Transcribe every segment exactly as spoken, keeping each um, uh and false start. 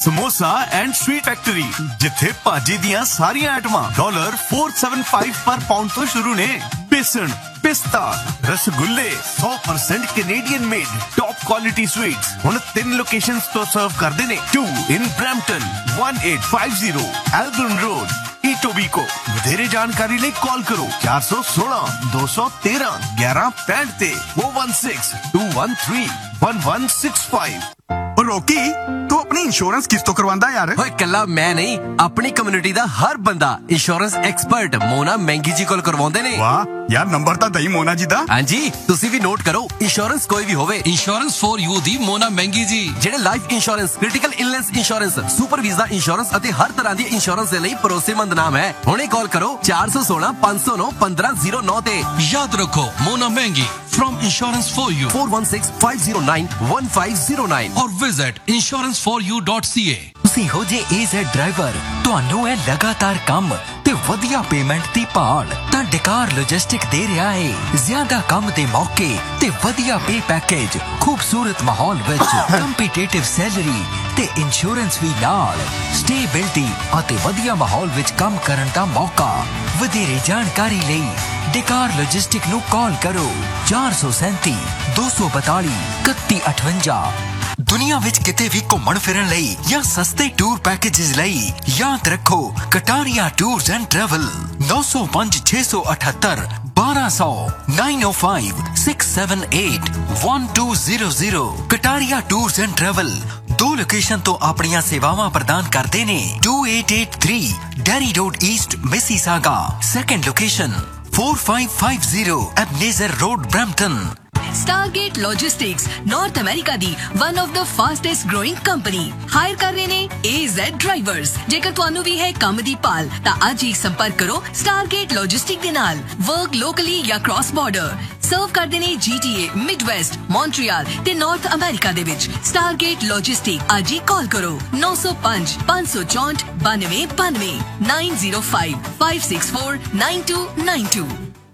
Samosa and sweet factory जिथे भाजी दियां सारियां आइटमां डॉलर फोर सेवन फाइव पर पाउंड तो शुरू ने। बेसन, पिस्ता, रसगुल्ले सौ percent Canadian made top quality sweets हुण तीन लोकेशंस तो सर्व करदे ने। To in Brampton, one eight five zero एल्बर्न road ईटोबीको। ਵਧੇਰੇ ਜਾਣਕਾਰੀ ਲਈ ਕਾਲ ਕਰੋ चार सौ सोलह दो सौ तेरह ग्यारह पैंठ ते four one six to one three one one six five. ਰੋਕੀ ਤੂੰ ਆਪਣੀ ਇੰਸ਼ੋਰੈਂਸ ਕਿਸ ਤੋਂ ਕਰਵਾਉਂਦਾ ਯਾਰ? ਓਏ ਕੱਲਾ ਮੈਂ ਨਹੀਂ, ਆਪਣੀ ਕਮਿਊਨਿਟੀ ਦਾ ਹਰ ਬੰਦਾ ਇੰਸ਼ੋਰੈਂਸ ਐਕਸਪਰਟ ਮੋਨਾ ਮਹਿੰਗੀ ਜੀ ਕੋਲ ਕਰਵਾਉਂਦੇ ਨੇ। ਵਾਹ ਯਾਰ, ਨੰਬਰ ਤਾਂ ਦਈ ਮੋਨਾ ਜੀ ਦਾ। ਹਾਂਜੀ, ਤੁਸੀਂ ਵੀ ਨੋਟ ਕਰੋ। ਇੰਸ਼ੋਰੈਂਸ ਕੋਈ ਵੀ ਹੋਵੇ, ਇੰਸ਼ੋਰੈਂਸ ਫॉर ਯੂ ਦੀ ਮੋਨਾ ਮਹਿੰਗੀ ਜੀ, ਜਿਹੜੇ life insurance, critical illness insurance, super visa insurance ਅਤੇ ਹਰ ਤਰ੍ਹਾਂ ਦੀ ਇੰਸ਼ੋਰੈਂਸ ਦੇ ਲਈ ਭਰੋਸੇਮੰਦ ਨਾਮ ਹੈ। ਹੁਣੇ ਕਾਲ ਕਰੋ ਚਾਰ ਸੌ ਸੋਲਾਂ ਪੰਜ ਸੌ ਨੌ ਪੰਦਰਾਂ ਜ਼ੀਰੋ ਨੌ ਤੇ। ਯਾਦ ਰੱਖੋ ਮੋਨਾ ਮਹਿੰਗੀ from insurance for you four one six five zero nine one five zero nine or visit insurance for you dot c a। ਤੁਸੀਂ ਹੋ ਜੇ A Z ਡਰਾਈਵਰ, ਤੁਹਾਨੂੰ ਹੈ ਲਗਾਤਾਰ ਕੰਮ ਤੇ ਵਧੀਆ ਪੇਮੈਂਟ ਦੀ ਭਾਲ, ਤਾਂ ਡਿਕਾਰ ਲੌਜਿਸਟਿਕ ਦੇ ਰਿਹਾ ਹੈ ਜ਼ਿਆਦਾ ਕੰਮ ਦੇ ਮੌਕੇ ਤੇ ਵਧੀਆ ਪੇ ਪੈਕੇਜ, ਖੂਬਸੂਰਤ ਮਾਹੌਲ ਵਿੱਚ ਕੰਪੀਟੀਟਿਵ ਸੈਲਰੀ ਤੇ ਇੰਸ਼ੋਰੈਂਸ ਵੀ ਨਾਲ, ਸਟੇਬਿਲਿਟੀ ਅਤੇ ਵਧੀਆ ਮਾਹੌਲ ਵਿੱਚ ਕੰਮ ਕਰਨ ਦਾ ਮੌਕਾ। ਵਧੇਰੇ ਜਾਣਕਾਰੀ ਲਈ ਡਿਕਾਰ ਲੌਜਿਸਟਿਕ ਨੂੰ ਕਾਲ ਕਰੋ ਚਾਰ ਸੌ ਸੈਂਤੀ ਦੋ ਸੌ ਬਤਾਲੀ ਇਕੱਤੀ ਅਠਵੰਜਾ। ਦੁਨੀਆ ਵਿੱਚ ਕਿਤੇ ਵੀ ਘੁੰਮਣ ਫਿਰਨ ਲਈ ਜਾਂ ਸਸਤੇ ਟੂਰ ਪੈਕੇਜਸ ਲਈ ਯਾਦ ਰੱਖੋ ਕਟਾਰੀਆ ਟੂਰਸ ਐਂਡ ਟਰੈਵਲ ਨੌ ਸੌ ਪੰਜ ਛੇ ਸੌ ਅਠੱਤਰ ਬਾਰਾਂ ਸੌ nine O five six seven eight one two zero zero. Kataria tours and travel ਦੋ ਲੋਕੇਸ਼ਨ ਤੋਂ ਆਪਣੀਆਂ ਸੇਵਾਵਾਂ ਪ੍ਰਦਾਨ ਕਰਦੇ ਨੇ। To eight eight three dairy road East Mississauga. Second location four five five zero Ebenezer Road, Brampton. Stargate Logistics North America the one of the fastest growing company hire ਕਰ ਰਹੇ ਨੇ A Z ਡਰਾਈਵਰਸ। ਜੇਕਰ ਤੁਹਾਨੂੰ ਵੀ ਹੈ ਕੰਮ ਦੀ ਭਾਲ ਤਾਂ ਅੱਜ ਹੀ ਸੰਪਰਕ ਕਰੋ Stargate Logistics ਦੇ ਨਾਲ। ਵਰਕ ਲੋਕਲੀ ਜਾਂ ਕ੍ਰਾਸ ਬਾਰਡਰ ਸਰਵ ਕਰਦੇ ਨੇ G T A, Midwest, Montreal ਤੇ ਨਾਰਥ ਅਮਰੀਕਾ ਦੇ ਵਿੱਚ। Stargate Logistics ਅੱਜ ਹੀ ਕਾਲ ਕਰੋ ਨੌ ਸੌ ਪੰਜ ਪੰਜ ਸੌ ਚੌਂਹਠ ਬਾਨਵੇਂ ਬਾਨਵੇਂ nine zero five five six four nine two nine two।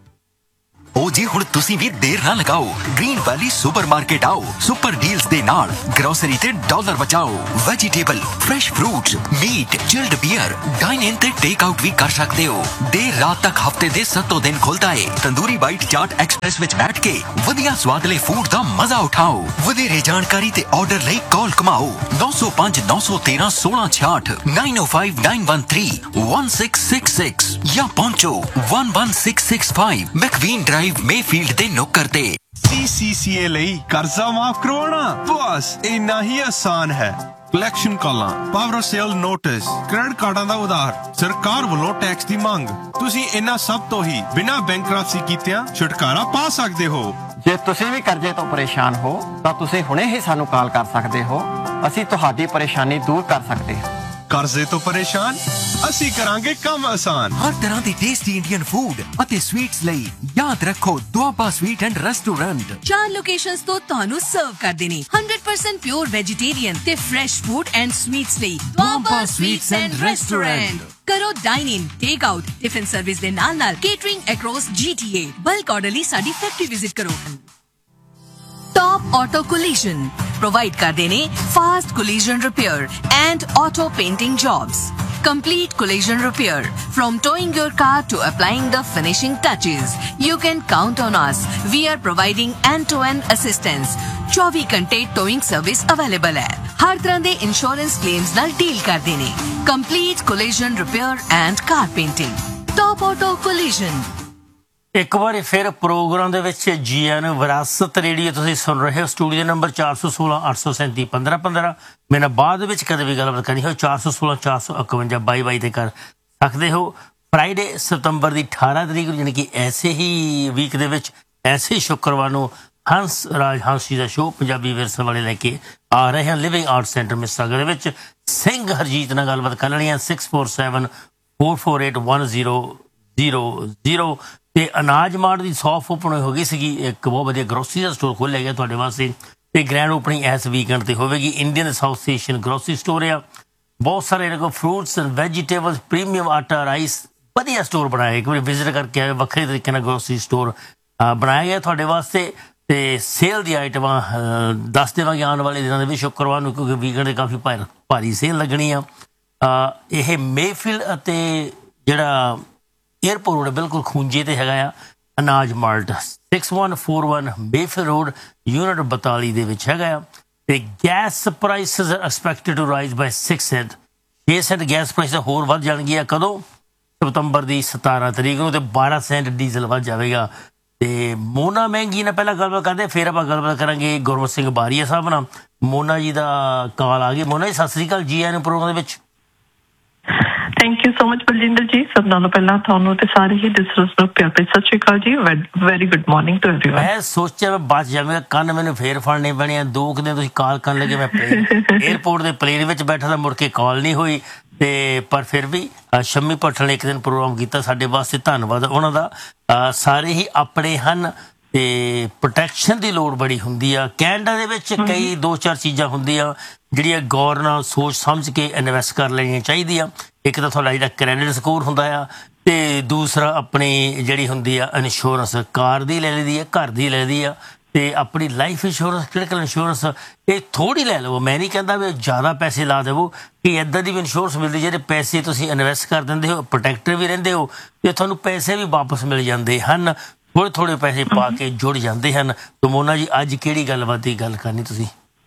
ਉਹ ਜੀ ਹੁਣ ਤੁਸੀਂ ਵੀ ਦੇਰ ਨਾ ਲਗਾਓ, ਗ੍ਰੀਨ ਵੈਲੀ ਸੁਪਰਮਾਰਕੀਟ ਆਓ। ਸੁਪਰ ਡੀਲਸ ਦੇ ਨਾਲ ਗਰੋਸਰੀ ਤੇ ਡਾਲਰ ਬਚਾਓ। Vegetable, fresh fruits, meat, chilled beer, dine ਇਨ ਤੇ ਟੇਕ ਆਊਟ ਵੀ ਕਰ ਸਕਦੇ ਹੋ। ਦੇਰ ਰਾਤ ਤੱਕ ਹਫਤੇ ਦੇ ਸੱਤੋਂ ਦਿਨ ਖੁੱਲਦਾ ਏ। ਤੰਦੂਰੀ ਬਾਈਟ ਚਾਟ ਐਕਸਪ੍ਰੈਸ ਵਿੱਚ ਬੈਠ ਕੇ ਵਧੀਆ ਸਵਾਦਲੇ ਫੂਡ ਦਾ ਮਜ਼ਾ ਉਠਾਓ। ਵਧੇਰੇ ਜਾਣਕਾਰੀ ਤੇ ਆਰਡਰ ਲਈ ਕਾਲ ਕਮਾਓ ਨੌ ਸੌ ਪੰਜ ਨੌ ਸੌ ਤੇਰਾਂ ਸੋਲਾਂ ਛਿਆਹਠ ਨਾਈਨ ਓ five nine one three one six six six ਜਾਂ ਪਹੁੰਚੋ one one six six five ਮੈਕਵੀਨ drive Mayfield ਦੇ ਨੁੱਕਰ ਤੇ। C C C A ਲਈ ਕਰਜ਼ਾ ਮਾਫ ਕਰਵਾਉਣਾ ਬਸ ਇੰਨਾ ਹੀ ਆਸਾਨ ਹੈ। ਕਲੈਕਸ਼ਨ ਕਾਲਾਂ, ਪਾਵਰ ਸੇਲ ਨੋਟਿਸ, ਕ੍ਰੈਡਿਟ ਕਾਰਡਾਂ ਦਾ ਉਧਾਰ, ਸਰਕਾਰ ਵੱਲੋਂ ਟੈਕਸ ਦੀ ਮੰਗ, ਤੁਸੀਂ ਇਹਨਾਂ ਸਭ ਤੋਂ ਹੀ ਬਿਨਾਂ ਬੈਂਕਰਪਸੀ ਕੀਤਿਆਂ ਛੁਟਕਾਰਾ ਪਾ ਸਕਦੇ ਹੋ। ਜੇ ਤੁਸੀਂ ਵੀ ਕਰਜ਼ੇ ਤੋਂ ਪਰੇਸ਼ਾਨ ਹੋ ਤਾਂ ਤੁਸੀਂ ਹੁਣੇ ਹੀ ਸਾਨੂੰ ਕਾਲ ਕਰ ਸਕਦੇ ਹੋ। ਅਸੀਂ ਤੁਹਾਡੀ ਪਰੇਸ਼ਾਨੀ ਦੂਰ ਕਰ ਸਕਦੇ ਹਾਂ। ਕਰਜ਼ੇ ਤੋਂ ਪਰੇਸ਼ਾਨ, ਅਸੀਂ ਕਰਾਂਗੇ ਕੰਮ ਆਸਾਨ। ਹਰ ਤਰ੍ਹਾਂ ਦੀ ਟੇਸਟੀ ਇੰਡੀਅਨ ਫੂਡ ਅਤੇ ਸਵੀਟਸ ਲਈ ਯਾਦ ਰੱਖੋ ਦੁਆਬਾ ਸਵੀਟ ਐਂਡ ਰੈਸਟੋਰੈਂਟ। ਚਾਰ ਲੋਕੇਸ਼ਨਸ ਤੋਂ ਤੁਹਾਨੂੰ ਸਰਵ ਕਰਦੇ ਨੇ hundred percent ਪਿਓਰ ਵੈਜੀਟੇਰੀਅਨ ਤੇ ਫਰੈਸ਼ ਫੂਡ ਐਂਡ ਸਵੀਟਸ ਲਈ ਦੁਆਬਾ ਸਵੀਟਸ ਐਂਡ ਰੈਸਟੋਰੈਂਟ। ਕਰੋ ਡਾਈਨ ਇਨ, ਟੇਕ ਆਊਟ, ਟਿਫਿਨ ਸਰਵਿਸ ਦੇ ਨਾਲ ਨਾਲ catering across G T A। Bulk order ਲਈ ਸਾਡੀ ਫੈਕਟਰੀ ਵਿਜ਼ਿਟ ਕਰੋ। ਟੌਪ ਆਟੋ ਕੋਲੀਜਨ ਪ੍ਰੋਵਾਈਡ ਕਰਦੇ ਨੇ fast collision repair and auto painting jobs. Complete collision repair. From towing your car to applying the finishing touches, you can count on us. We are providing end-to-end assistance. ਚੌਵੀ ਘੰਟੇ towing service available ਹੈ। ਹਰ ਤਰ੍ਹਾਂ ਦੇ insurance claims ਨਾਲ deal ਕਰਦੇ ਨੇ। Complete collision repair and car painting. Top Auto Collision। ਇੱਕ ਵਾਰੀ ਫਿਰ ਪ੍ਰੋਗਰਾਮ ਦੇ ਵਿੱਚ ਜੀ ਆਇਆਂ ਨੂੰ। ਵਿਰਾਸਤ ਰੇਡੀਓ ਤੁਸੀਂ ਸੁਣ ਰਹੇ ਹੋ। ਸਟੂਡੀਓ ਨੰਬਰ ਚਾਰ ਸੌ ਸੋਲਾਂ ਅੱਠ ਸੌ ਸੈਂਤੀ ਪੰਦਰਾਂ ਪੰਦਰਾਂ। ਮੇਰੇ ਨਾਲ ਬਾਅਦ ਵਿੱਚ ਕਦੇ ਵੀ ਗੱਲਬਾਤ ਕਰਨੀ ਹੋ ਚਾਰ ਸੌ ਸੋਲਾਂ ਚਾਰ ਸੌ ਇਕਵੰਜਾ ਬਾਈ ਬਾਈ 'ਤੇ ਕਰ ਸਕਦੇ ਹੋ। ਫਰਾਈਡੇ ਸਤੰਬਰ ਦੀ ਅਠਾਰਾਂ ਤਰੀਕ ਨੂੰ, ਯਾਨੀ ਕਿ ਐਸੇ ਹੀ ਵੀਕ ਦੇ ਵਿੱਚ, ਐਸੇ ਹੀ ਸ਼ੁੱਕਰਵਾਰ ਨੂੰ ਹੰਸ ਰਾਜ ਹੰਸ ਜੀ ਦਾ ਸ਼ੋਅ ਪੰਜਾਬੀ ਵਿਰਸੇ ਵਾਲੇ ਲੈ ਕੇ ਆ ਰਹੇ ਹਾਂ ਲਿਵਿੰਗ ਆਰਟ ਸੈਂਟਰ ਮਿਸਾਗਰ ਦੇ ਵਿੱਚ। ਸਿੰਘ ਹਰਜੀਤ ਨਾਲ ਗੱਲਬਾਤ ਕਰ ਲੈਣੀ ਹੈ six four seven four four eight one zero zero zero. ਤੇ ਅਨਾਜ ਮਾਰਟ ਦੀ ਸੌਫ ਓਪਨ ਹੋ ਗਈ ਸੀਗੀ। ਇੱਕ ਬਹੁਤ ਵਧੀਆ ਗਰੋਸਰੀ ਦਾ ਸਟੋਰ ਖੋਲ੍ਹਿਆ ਗਿਆ ਤੁਹਾਡੇ ਵਾਸਤੇ ਤੇ ਗ੍ਰੈਂਡ ਓਪਨਿੰਗ ਇਸ ਵੀਕਐਂਡ ਤੇ ਹੋਵੇਗੀ। Indian south Asian grocery store ਆ। ਬਹੁਤ ਸਾਰੇ ਇਹਨਾਂ ਕੋਲ ਫਰੂਟਸ ਐਂਡ ਵੈਜੀਟੇਬਲਸ, ਪ੍ਰੀਮੀਅਮ ਆਟਾ, ਰਾਈਸ, ਵਧੀਆ ਸਟੋਰ ਬਣਾਇਆ। ਇੱਕ ਵਾਰੀ ਵਿਜ਼ਿਟ ਕਰਕੇ ਆਏ। ਵੱਖਰੇ ਤਰੀਕੇ ਨਾਲ ਗਰੋਸਰੀ ਸਟੋਰ ਬਣਾਇਆ ਗਿਆ ਤੁਹਾਡੇ ਵਾਸਤੇ। ਤੇ ਸੇਲ ਦੀ ਆਈਟਮਾਂ ਦੱਸ ਦੇਵਾਂਗੇ ਆਉਣ ਵਾਲੇ ਦਿਨਾਂ ਦੇ ਵਿੱਚ ਸ਼ੁੱਕਰਵਾਰ ਨੂੰ, ਕਿਉਂਕਿ ਵੀਕਐਂਡ ਦੇ ਕਾਫੀ ਭਾਰ ਭਾਰੀ ਸੇਲ ਲੱਗਣੀ ਆ। ਇਹ ਮੇਫਿਲ ਅਤੇ ਜਿਹੜਾ ਏਅਰਪੋਰਟ ਰੋਡ ਬਿਲਕੁਲ ਖੂੰਜੇ ਤੇ ਹੈਗਾ ਆ ਅਨਾਜ mart, six one four one ਮੇਫਿਲ road unit ਬਤਾਲੀ ਦੇ ਵਿੱਚ ਹੈਗਾ ਆ। ਤੇ gas prices R expected to rise by six Saint, ਛੇ ਸੈਂਟ ਗੈਸ ਪ੍ਰਾਈਸ ਹੋਰ ਵੱਧ ਜਾਣਗੀਆਂ। ਕਦੋਂ? ਸਤੰਬਰ ਦੀ ਸਤਾਰਾਂ ਤਰੀਕ ਨੂੰ, ਤੇ ਬਾਰਾਂ ਸੈਂਟ ਡੀਜ਼ਲ ਵੱਧ ਜਾਵੇਗਾ। ਤੇ ਮੋਨਾ ਮਹਿੰਗੀ ਨਾਲ ਪਹਿਲਾਂ ਗੱਲਬਾਤ ਕਰਦੇ, ਫਿਰ ਆਪਾਂ ਗੱਲਬਾਤ ਕਰਾਂਗੇ ਗੁਰਮਤ ਸਿੰਘ ਬਾਰੀਆ ਸਾਹਿਬ ਨਾਲ। ਮੋਨਾ ਜੀ ਦਾ ਕਾਲ ਆ ਗਈ। ਮੋਨਾ ਜੀ ਸਤਿ ਸ੍ਰੀ ਅਕਾਲ, ਜੀ ਆਇਆਂ ਨੂੰ ਪ੍ਰੋਗਰਾਮ ਦੇ ਵਿੱਚ। Thank you so much Baljinder ਜੀ। ਸਭ ਨਾਲੋਂ ਪਹਿਲਾਂ ਤੁਹਾਨੂੰ ਤੇ ਸਾਰੇ ਹੀ ਲਿਸਨਰਸ ਨੂੰ ਪਿਆਰ ਭਰੀ ਸਤਿ ਸ਼੍ਰੀ ਅਕਾਲ ਜੀ। Very good morning to everyone. ਮੈਂ ਸੋਚਿਆ ਮੈਂ ਬਚ ਜਾਵਾਂਗਾ, ਕੰਨ ਮੈਨੂੰ ਫੇਰ ਫੜਨੇ ਪੈਣੇ ਆ। ਦੋ ਕੁ ਦਿਨ ਤੁਸੀਂ ਕਾਲ ਕਰਨ ਲੱਗੇ, ਮੈਂ ਏਅਰਪੋਰਟ ਦੇ ਪਲੇਨ ਵਿੱਚ ਬੈਠਾ ਤਾਂ ਮੁੜ ਕੇ ਕਾਲ ਨਹੀਂ ਹੋਈ। ਤੇ ਪਰ ਫਿਰ ਵੀ ਸ਼ੰਮੀ ਭੱਠਲ ਨੇ ਇੱਕ ਦਿਨ ਪ੍ਰੋਗਰਾਮ ਕੀਤਾ ਸਾਡੇ ਵਾਸਤੇ, ਧੰਨਵਾਦ ਉਹਨਾਂ ਦਾ। ਸਾਰੇ ਹੀ ਆਪਣੇ ਹਨ ਤੇ ਪ੍ਰੋਟੈਕਸ਼ਨ ਦੀ ਲੋੜ ਬੜੀ ਹੁੰਦੀ ਆ। ਕੈਨੇਡਾ ਦੇ ਵਿੱਚ ਕਈ ਦੋ ਚਾਰ ਚੀਜ਼ਾਂ ਹੁੰਦੀਆਂ ਜਿਹੜੀਆਂ ਗੌਰ ਨਾਲ ਸੋਚ ਸਮਝ ਕੇ ਇਨਵੈਸਟ ਕਰ ਲੈਣੀਆਂ ਚਾਹੀਦੀਆਂ। ਇੱਕ ਤਾਂ ਤੁਹਾਡਾ ਜਿਹੜਾ ਕ੍ਰੈਡਿਟ ਸਕੋਰ ਹੁੰਦਾ ਆ, ਤੇ ਦੂਸਰਾ ਆਪਣੀ ਜਿਹੜੀ ਹੁੰਦੀ ਆ ਇੰਸ਼ੋਰੈਂਸ, ਕਾਰ ਦੀ ਲੈ ਲਈਦੀ ਆ, ਘਰ ਦੀ ਲੈ ਲਈਦੀ ਆ, ਤੇ ਆਪਣੀ ਲਾਈਫ ਇੰਸ਼ੋਰੈਂਸ, ਕ੍ਰਿਟੀਕਲ ਇੰਸ਼ੋਰੈਂਸ ਇਹ ਥੋੜ੍ਹੀ ਲੈ ਲਵੋ। ਮੈਂ ਨਹੀਂ ਕਹਿੰਦਾ ਵੀ ਜ਼ਿਆਦਾ ਪੈਸੇ ਲਾ ਦੇਵੋ, ਕਿ ਇੱਦਾਂ ਦੀ ਵੀ ਇੰਸ਼ੋਰੈਂਸ ਮਿਲਦੀ ਜਿਹੜੇ ਪੈਸੇ ਤੁਸੀਂ ਇਨਵੈਸਟ ਕਰ ਦਿੰਦੇ ਹੋ, ਪ੍ਰੋਟੈਕਟਰ ਵੀ ਰਹਿੰਦੇ ਹੋ, ਤੇ ਤੁਹਾਨੂੰ ਪੈਸੇ ਵੀ ਵਾਪਸ ਮਿਲ ਜਾਂਦੇ ਹਨ। ਥੋੜ੍ਹੇ ਥੋੜ੍ਹੇ ਪੈਸੇ ਪਾ ਕੇ ਜੁੜ ਜਾਂਦੇ ਹਨ। ਤੇ ਮੋਨਾ ਜੀ ਅੱਜ ਕਿਹੜੀ ਗੱਲਬਾਤ ਦੀ ਗੱਲ ਕਰਨੀ ਤੁਸੀਂ?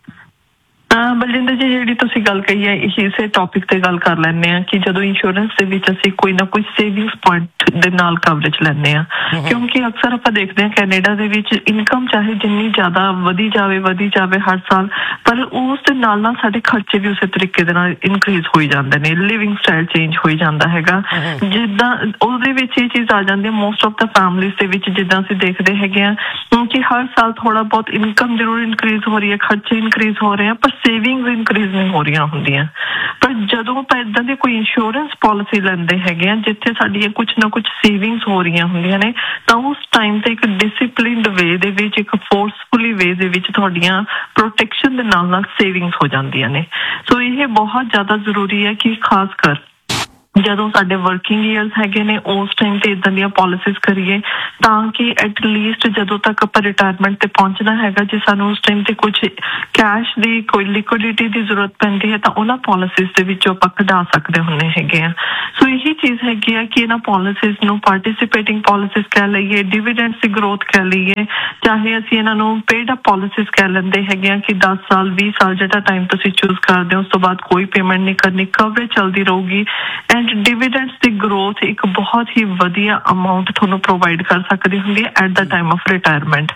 ਬਲਜਿੰਦਰ ਜੀ ਜਿਹੜੀ ਤੁਸੀਂ ਗੱਲ ਕਹੀ ਹੈ ਇਸੇ ਟੌਪਿਕ ਤੇ ਗੱਲ ਕਰ ਲੈਂਦੇ ਆ ਕਿ ਜਦੋਂ ਇੰਸ਼ੋਰੈਂਸ ਦੇ ਵਿੱਚ ਅਸੀਂ ਕੋਈ ਨਾ ਕੋਈ ਸੇਵਿੰਗਸ ਪੁਆਇੰਟ ਦੇ ਨਾਲ ਕਵਰੇਜ ਲੈਂਦੇ ਆ, ਕਿਉਂਕਿ ਅਕਸਰ ਆਪਾਂ ਦੇਖਦੇ ਹਾਂ ਕੈਨੇਡਾ ਦੇ ਵਿੱਚ ਇਨਕਮ ਚਾਹੇ ਜਿੰਨੀ ਜ਼ਿਆਦਾ ਵਧੀ ਜਾਵੇ ਵਧੀ ਜਾਵੇ ਹਰ ਸਾਲ, ਪਰ ਉਸ ਦੇ ਨਾਲ ਨਾਲ ਸਾਡੇ ਖਰਚੇ ਵੀ ਉਸੇ ਤਰੀਕੇ ਦੇ ਨਾਲ ਇਨਕਰੀਜ਼ ਹੋਈ ਜਾਂਦੇ ਨੇ। ਲਿਵਿੰਗ ਸਟਾਈਲ ਚੇਂਜ ਹੋਈ ਜਾਂਦਾ ਹੈਗਾ। ਜਿੱਦਾਂ ਉਹਦੇ ਵਿੱਚ ਇਹ ਚੀਜ਼ ਆ ਜਾਂਦੀ ਹੈ ਮੋਸਟ ਆਫ ਦਾ ਫੈਮਲੀਜ਼ ਦੇ ਵਿੱਚ, ਜਿੱਦਾਂ ਅਸੀਂ ਦੇਖਦੇ ਹੈਗੇ ਆ ਕਿ ਹਰ ਸਾਲ ਥੋੜਾ ਬਹੁਤ ਇਨਕਮ ਜ਼ਰੂਰ ਇਨਕਰੀਜ਼ ਹੋ ਰਹੀ ਹੈ, ਖਰਚੇ ਇਨਕਰੀਜ਼ ਹੋ ਰਹੇ ਆ, ਪਰ ਸੇਵਿੰਗਸ ਇਨਕਰੀਜ਼ ਨਹੀਂ ਹੋ ਰਹੀਆਂ ਹੁੰਦੀਆਂ। ਪਰ ਜਦੋਂ ਆਪਾਂ ਇਦਾਂ ਦੀ ਕੋਈ ਇੰਸ਼ੋਰੈਂਸ ਪਾਲਿਸੀ ਲੈਂਦੇ ਹੈਗੇ ਆ ਜਿੱਥੇ ਸਾਡੀਆਂ ਕੁਝ ਨਾ ਕੁਝ ਸੇਵਿੰਗਸ ਹੋ ਰਹੀਆਂ ਹੁੰਦੀਆਂ ਨੇ, ਤਾਂ ਉਸ ਟਾਈਮ ਤੇ ਇੱਕ ਡਿਸਿਪਲਿਨਡ ਵੇ ਦੇ ਵਿੱਚ, ਇੱਕ ਫੋਰਸਫੁਲੀ ਵੇ ਦੇ ਵਿੱਚ ਤੁਹਾਡੀਆਂ ਪ੍ਰੋਟੈਕਸ਼ਨ ਦੇ ਨਾਲ ਨਾਲ ਸੇਵਿੰਗਸ ਹੋ ਜਾਂਦੀਆਂ ਨੇ। ਸੋ ਇਹ ਬਹੁਤ ਜ਼ਿਆਦਾ ਜ਼ਰੂਰੀ ਹੈ ਕਿ ਖਾਸ ਕਰ ਜਦੋਂ ਸਾਡੇ ਵਰਕਿੰਗ ਈਅਰਸ ਹੈਗੇ ਨੇ ਉਸ ਟਾਈਮ ਤੇ ਇਦਾਂ ਦੀਆਂ ਪਾਲਿਸੀਜ਼ ਕਰੀਏ, ਤਾਂ ਕਿ ਐਟਲੀਸਟ ਜਦੋਂ ਤੱਕ ਆਪਾਂ ਰਿਟਾਇਰਮੈਂਟ ਤੇ ਪਹੁੰਚਣਾ ਹੈਗਾ, ਜੇ ਸਾਨੂੰ ਉਸ ਟਾਈਮ ਤੇ ਕੁਝ ਕੈਸ਼ ਦੀ ਕੋਈ ਲਿਕੁਇਡਿਟੀ ਦੀ ਜ਼ਰੂਰਤ ਪੈਂਦੀ ਹੈ ਤਾਂ ਉਹਨਾਂ ਪਾਲਿਸੀਜ਼ ਦੇ ਵਿੱਚੋਂ ਆਪਾਂ ਕਢਾ ਸਕਦੇ ਹੁੰਦੇ ਹੈਗੇ ਆ। ਸੋ ਇਹੀ ਚੀਜ਼ ਹੈਗੀ ਆ ਕਿ ਇਹਨਾਂ ਪਾਲਿਸੀਜ਼ ਨੂੰ ਪਾਰਟਿਸਿਪੇਟਿੰਗ ਪਾਲਿਸੀਜ਼ ਕਹਿ ਲਈਏ, ਡਿਵੀਡੈਂਡਸ ਦੀ ਗਰੋਥ ਕਹਿ ਲਈਏ, ਚਾਹੇ ਅਸੀਂ ਇਹਨਾਂ ਨੂੰ ਪੇਡ ਅਪ ਪਾਲਿਸੀਜ਼ ਕਹਿ ਲੈਂਦੇ ਹੈਗੇ ਆ ਕਿ ਦਸ ਸਾਲ ਵੀਹ ਸਾਲ ਜਿਹੜਾ ਟਾਈਮ ਤੁਸੀਂ ਚੂਜ਼ ਕਰਦੇ ਹੋ ਉਸ ਤੋਂ ਬਾਅਦ ਕੋਈ ਪੇਮੈਂਟ ਨਹੀਂ ਕਰਨੀ, ਕਵਰੇਜ ਚੱਲਦੀ ਰਹੂਗੀ। ਡਿਵੀਡੈਂਡਸ ਦੀ ਗਰੋਥ ਇੱਕ ਬਹੁਤ ਹੀ ਵਧੀਆ ਅਮਾਉਂਟ ਤੁਹਾਨੂੰ ਪ੍ਰੋਵਾਈਡ ਕਰ ਸਕਦੀ ਹੁੰਦੀ ਹੈ at the time of retirement.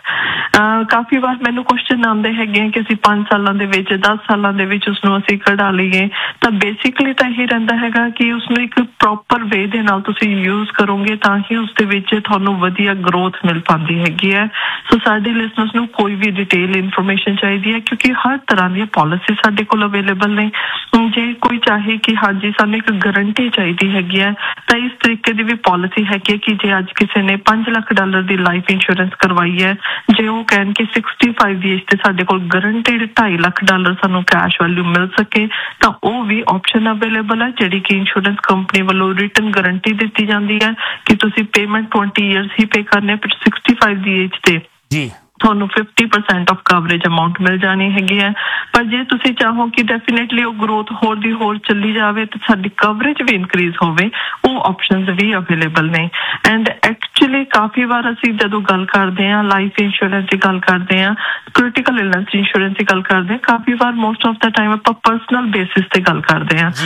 ਕਾਫੀ ਵਾਰ ਮੈਨੂੰ ਕੁਐਸਚਨ ਆਉਂਦੇ ਹੈਗੇ ਆ ਕਿ ਅਸੀਂ ਪੰਜ ਸਾਲਾਂ ਦੇ ਵਿੱਚ ਦਸ ਸਾਲਾਂ ਦੇ ਵਿੱਚ ਉਸਨੂੰ ਅਸੀਂ ਕਢਾ ਲਈਏ, ਤਾਂ ਬੇਸਿਕਲੀ ਤਾਂ ਇਹ ਰਹਿੰਦਾ ਹੈਗਾ ਕਿ ਉਸਨੂੰ ਇੱਕ ਪ੍ਰੋਪਰ ਵੇ ਦੇ ਨਾਲ ਤੁਸੀਂ ਯੂਜ਼ ਕਰੋਗੇ ਤਾਂ ਹੀ ਉਸ ਦੇ ਵਿੱਚ ਤੁਹਾਨੂੰ ਵਧੀਆ ਗਰੋਥ ਮਿਲ ਪਾਉਂਦੀ ਹੈਗੀ ਹੈ। ਸੋ ਸਾਡੇ ਲਿਸਨਰਸ ਨੂੰ ਕੋਈ ਵੀ ਡਿਟੇਲ ਇਨਫੋਰਮੇਸ਼ਨ ਚਾਹੀਦੀ ਹੈ ਕਿਉਂਕਿ ਹਰ ਤਰ੍ਹਾਂ ਦੀਆਂ ਪਾਲਿਸੀ ਸਾਡੇ ਕੋਲ ਅਵੇਲੇਬਲ ਨੇ। ਜੇ ਕੋਈ ਚਾਹੇ ਕਿ ਹਾਂਜੀ ਸਾਨੂੰ ਇੱਕ ਗਰੰਟੀ ਚਾਹੀਦੀ ਹੈਗੀ ਹੈ ਤਾਂ ਇਸ ਤਰੀਕੇ ਦੀ ਵੀ ਪਾਲਿਸੀ ਹੈਗੀ ਹੈ ਕਿ ਜੇ ਅੱਜ ਕਿਸੇ ਨੇ ਪੰਜ ਲੱਖ ਡਾਲਰ ਦੀ ਲਾਈਫ ਇੰਸ਼ੋਰੈਂਸ ਕਰਵਾਈ ਹੈ, ਜੇ ਉਹ ਕਹਿਣ ਕਿ ਸਿਕਸਟੀ ਫਾਈਵ ਦੀ ਏਜ ਤੇ ਸਾਡੇ ਕੋਲ ਗਰੰਟਿਡ ਢਾਈ ਲੱਖ ਡਾਲਰ ਸਾਨੂੰ ਕੈਸ਼ ਵੈਲਿਊ ਮਿਲ ਸਕੇ, ਤਾਂ ਉਹ ਵੀ ਆਪਸ਼ਨ ਅਵੇਲੇਬਲ ਹੈ ਜਿਹੜੀ ਕਿ ਇੰਸ਼ੋਰੈਂਸ ਕੰਪਨੀ ਵੱਲੋਂ ਰਿਟਨ ਗਰੰਟੀ ਦਿੱਤੀ ਜਾਂਦੀ ਹੈ ਕਿ ਤੁਸੀਂ ਪੇਮੈਂਟ ਟਵੰਟੀ ਈਅਰਸ ਹੀ ਪੇ ਕਰਨੇ, ਪਰ ਸਿਕਸਟੀ ਫਾਈਵ ਦੀ ਏਜ ਤੇ ਜੀ ਤੁਹਾਨੂੰ fifty percent off coverage amount ਮਿਲ ਜਾਣੀ ਹੈਗੀ ਹੈ। ਪਰ ਜੇ ਤੁਸੀਂ ਚਾਹੋ ਕਿ ਡੈਫੀਨੇਟਲੀ ਉਹ ਗਰੋਥ ਹੋਰ ਦੀ ਹੋਰ ਚੱਲੀ ਜਾਵੇ ਤੇ ਸਾਡੀ ਕਵਰੇਜ ਵੀ ਇਨਕਰੀਜ਼ ਹੋਵੇ, ਉਹ ਆਪਸ਼ਨਸ ਵੀ ਅਵੇਲੇਬਲ ਨੇ। ਐਂਡ ਐਕਚੁਅਲੀ ਕਾਫੀ ਵਾਰ ਅਸੀਂ ਜਦੋਂ ਗੱਲ ਕਰਦੇ ਹਾਂ ਲਾਈਫ ਇੰਸ਼ੋਰੈਂਸ ਦੀ ਗੱਲ ਕਰਦੇ ਹਾਂ, ਕ੍ਰਿਟੀਕਲ ਇਲਨੈਸ ਇੰਸ਼ੋਰੈਂਸ ਦੀ ਗੱਲ ਕਰਦੇ ਹਾਂ, ਕਾਫੀ ਵਾਰ ਮੋਸਟ ਆਫ ਦਾ ਟਾਈਮ ਆਪਾਂ ਪਰਸਨਲ ਬੇਸਿਸ ਤੇ ਗੱਲ ਕਰਦੇ ਹਾਂ।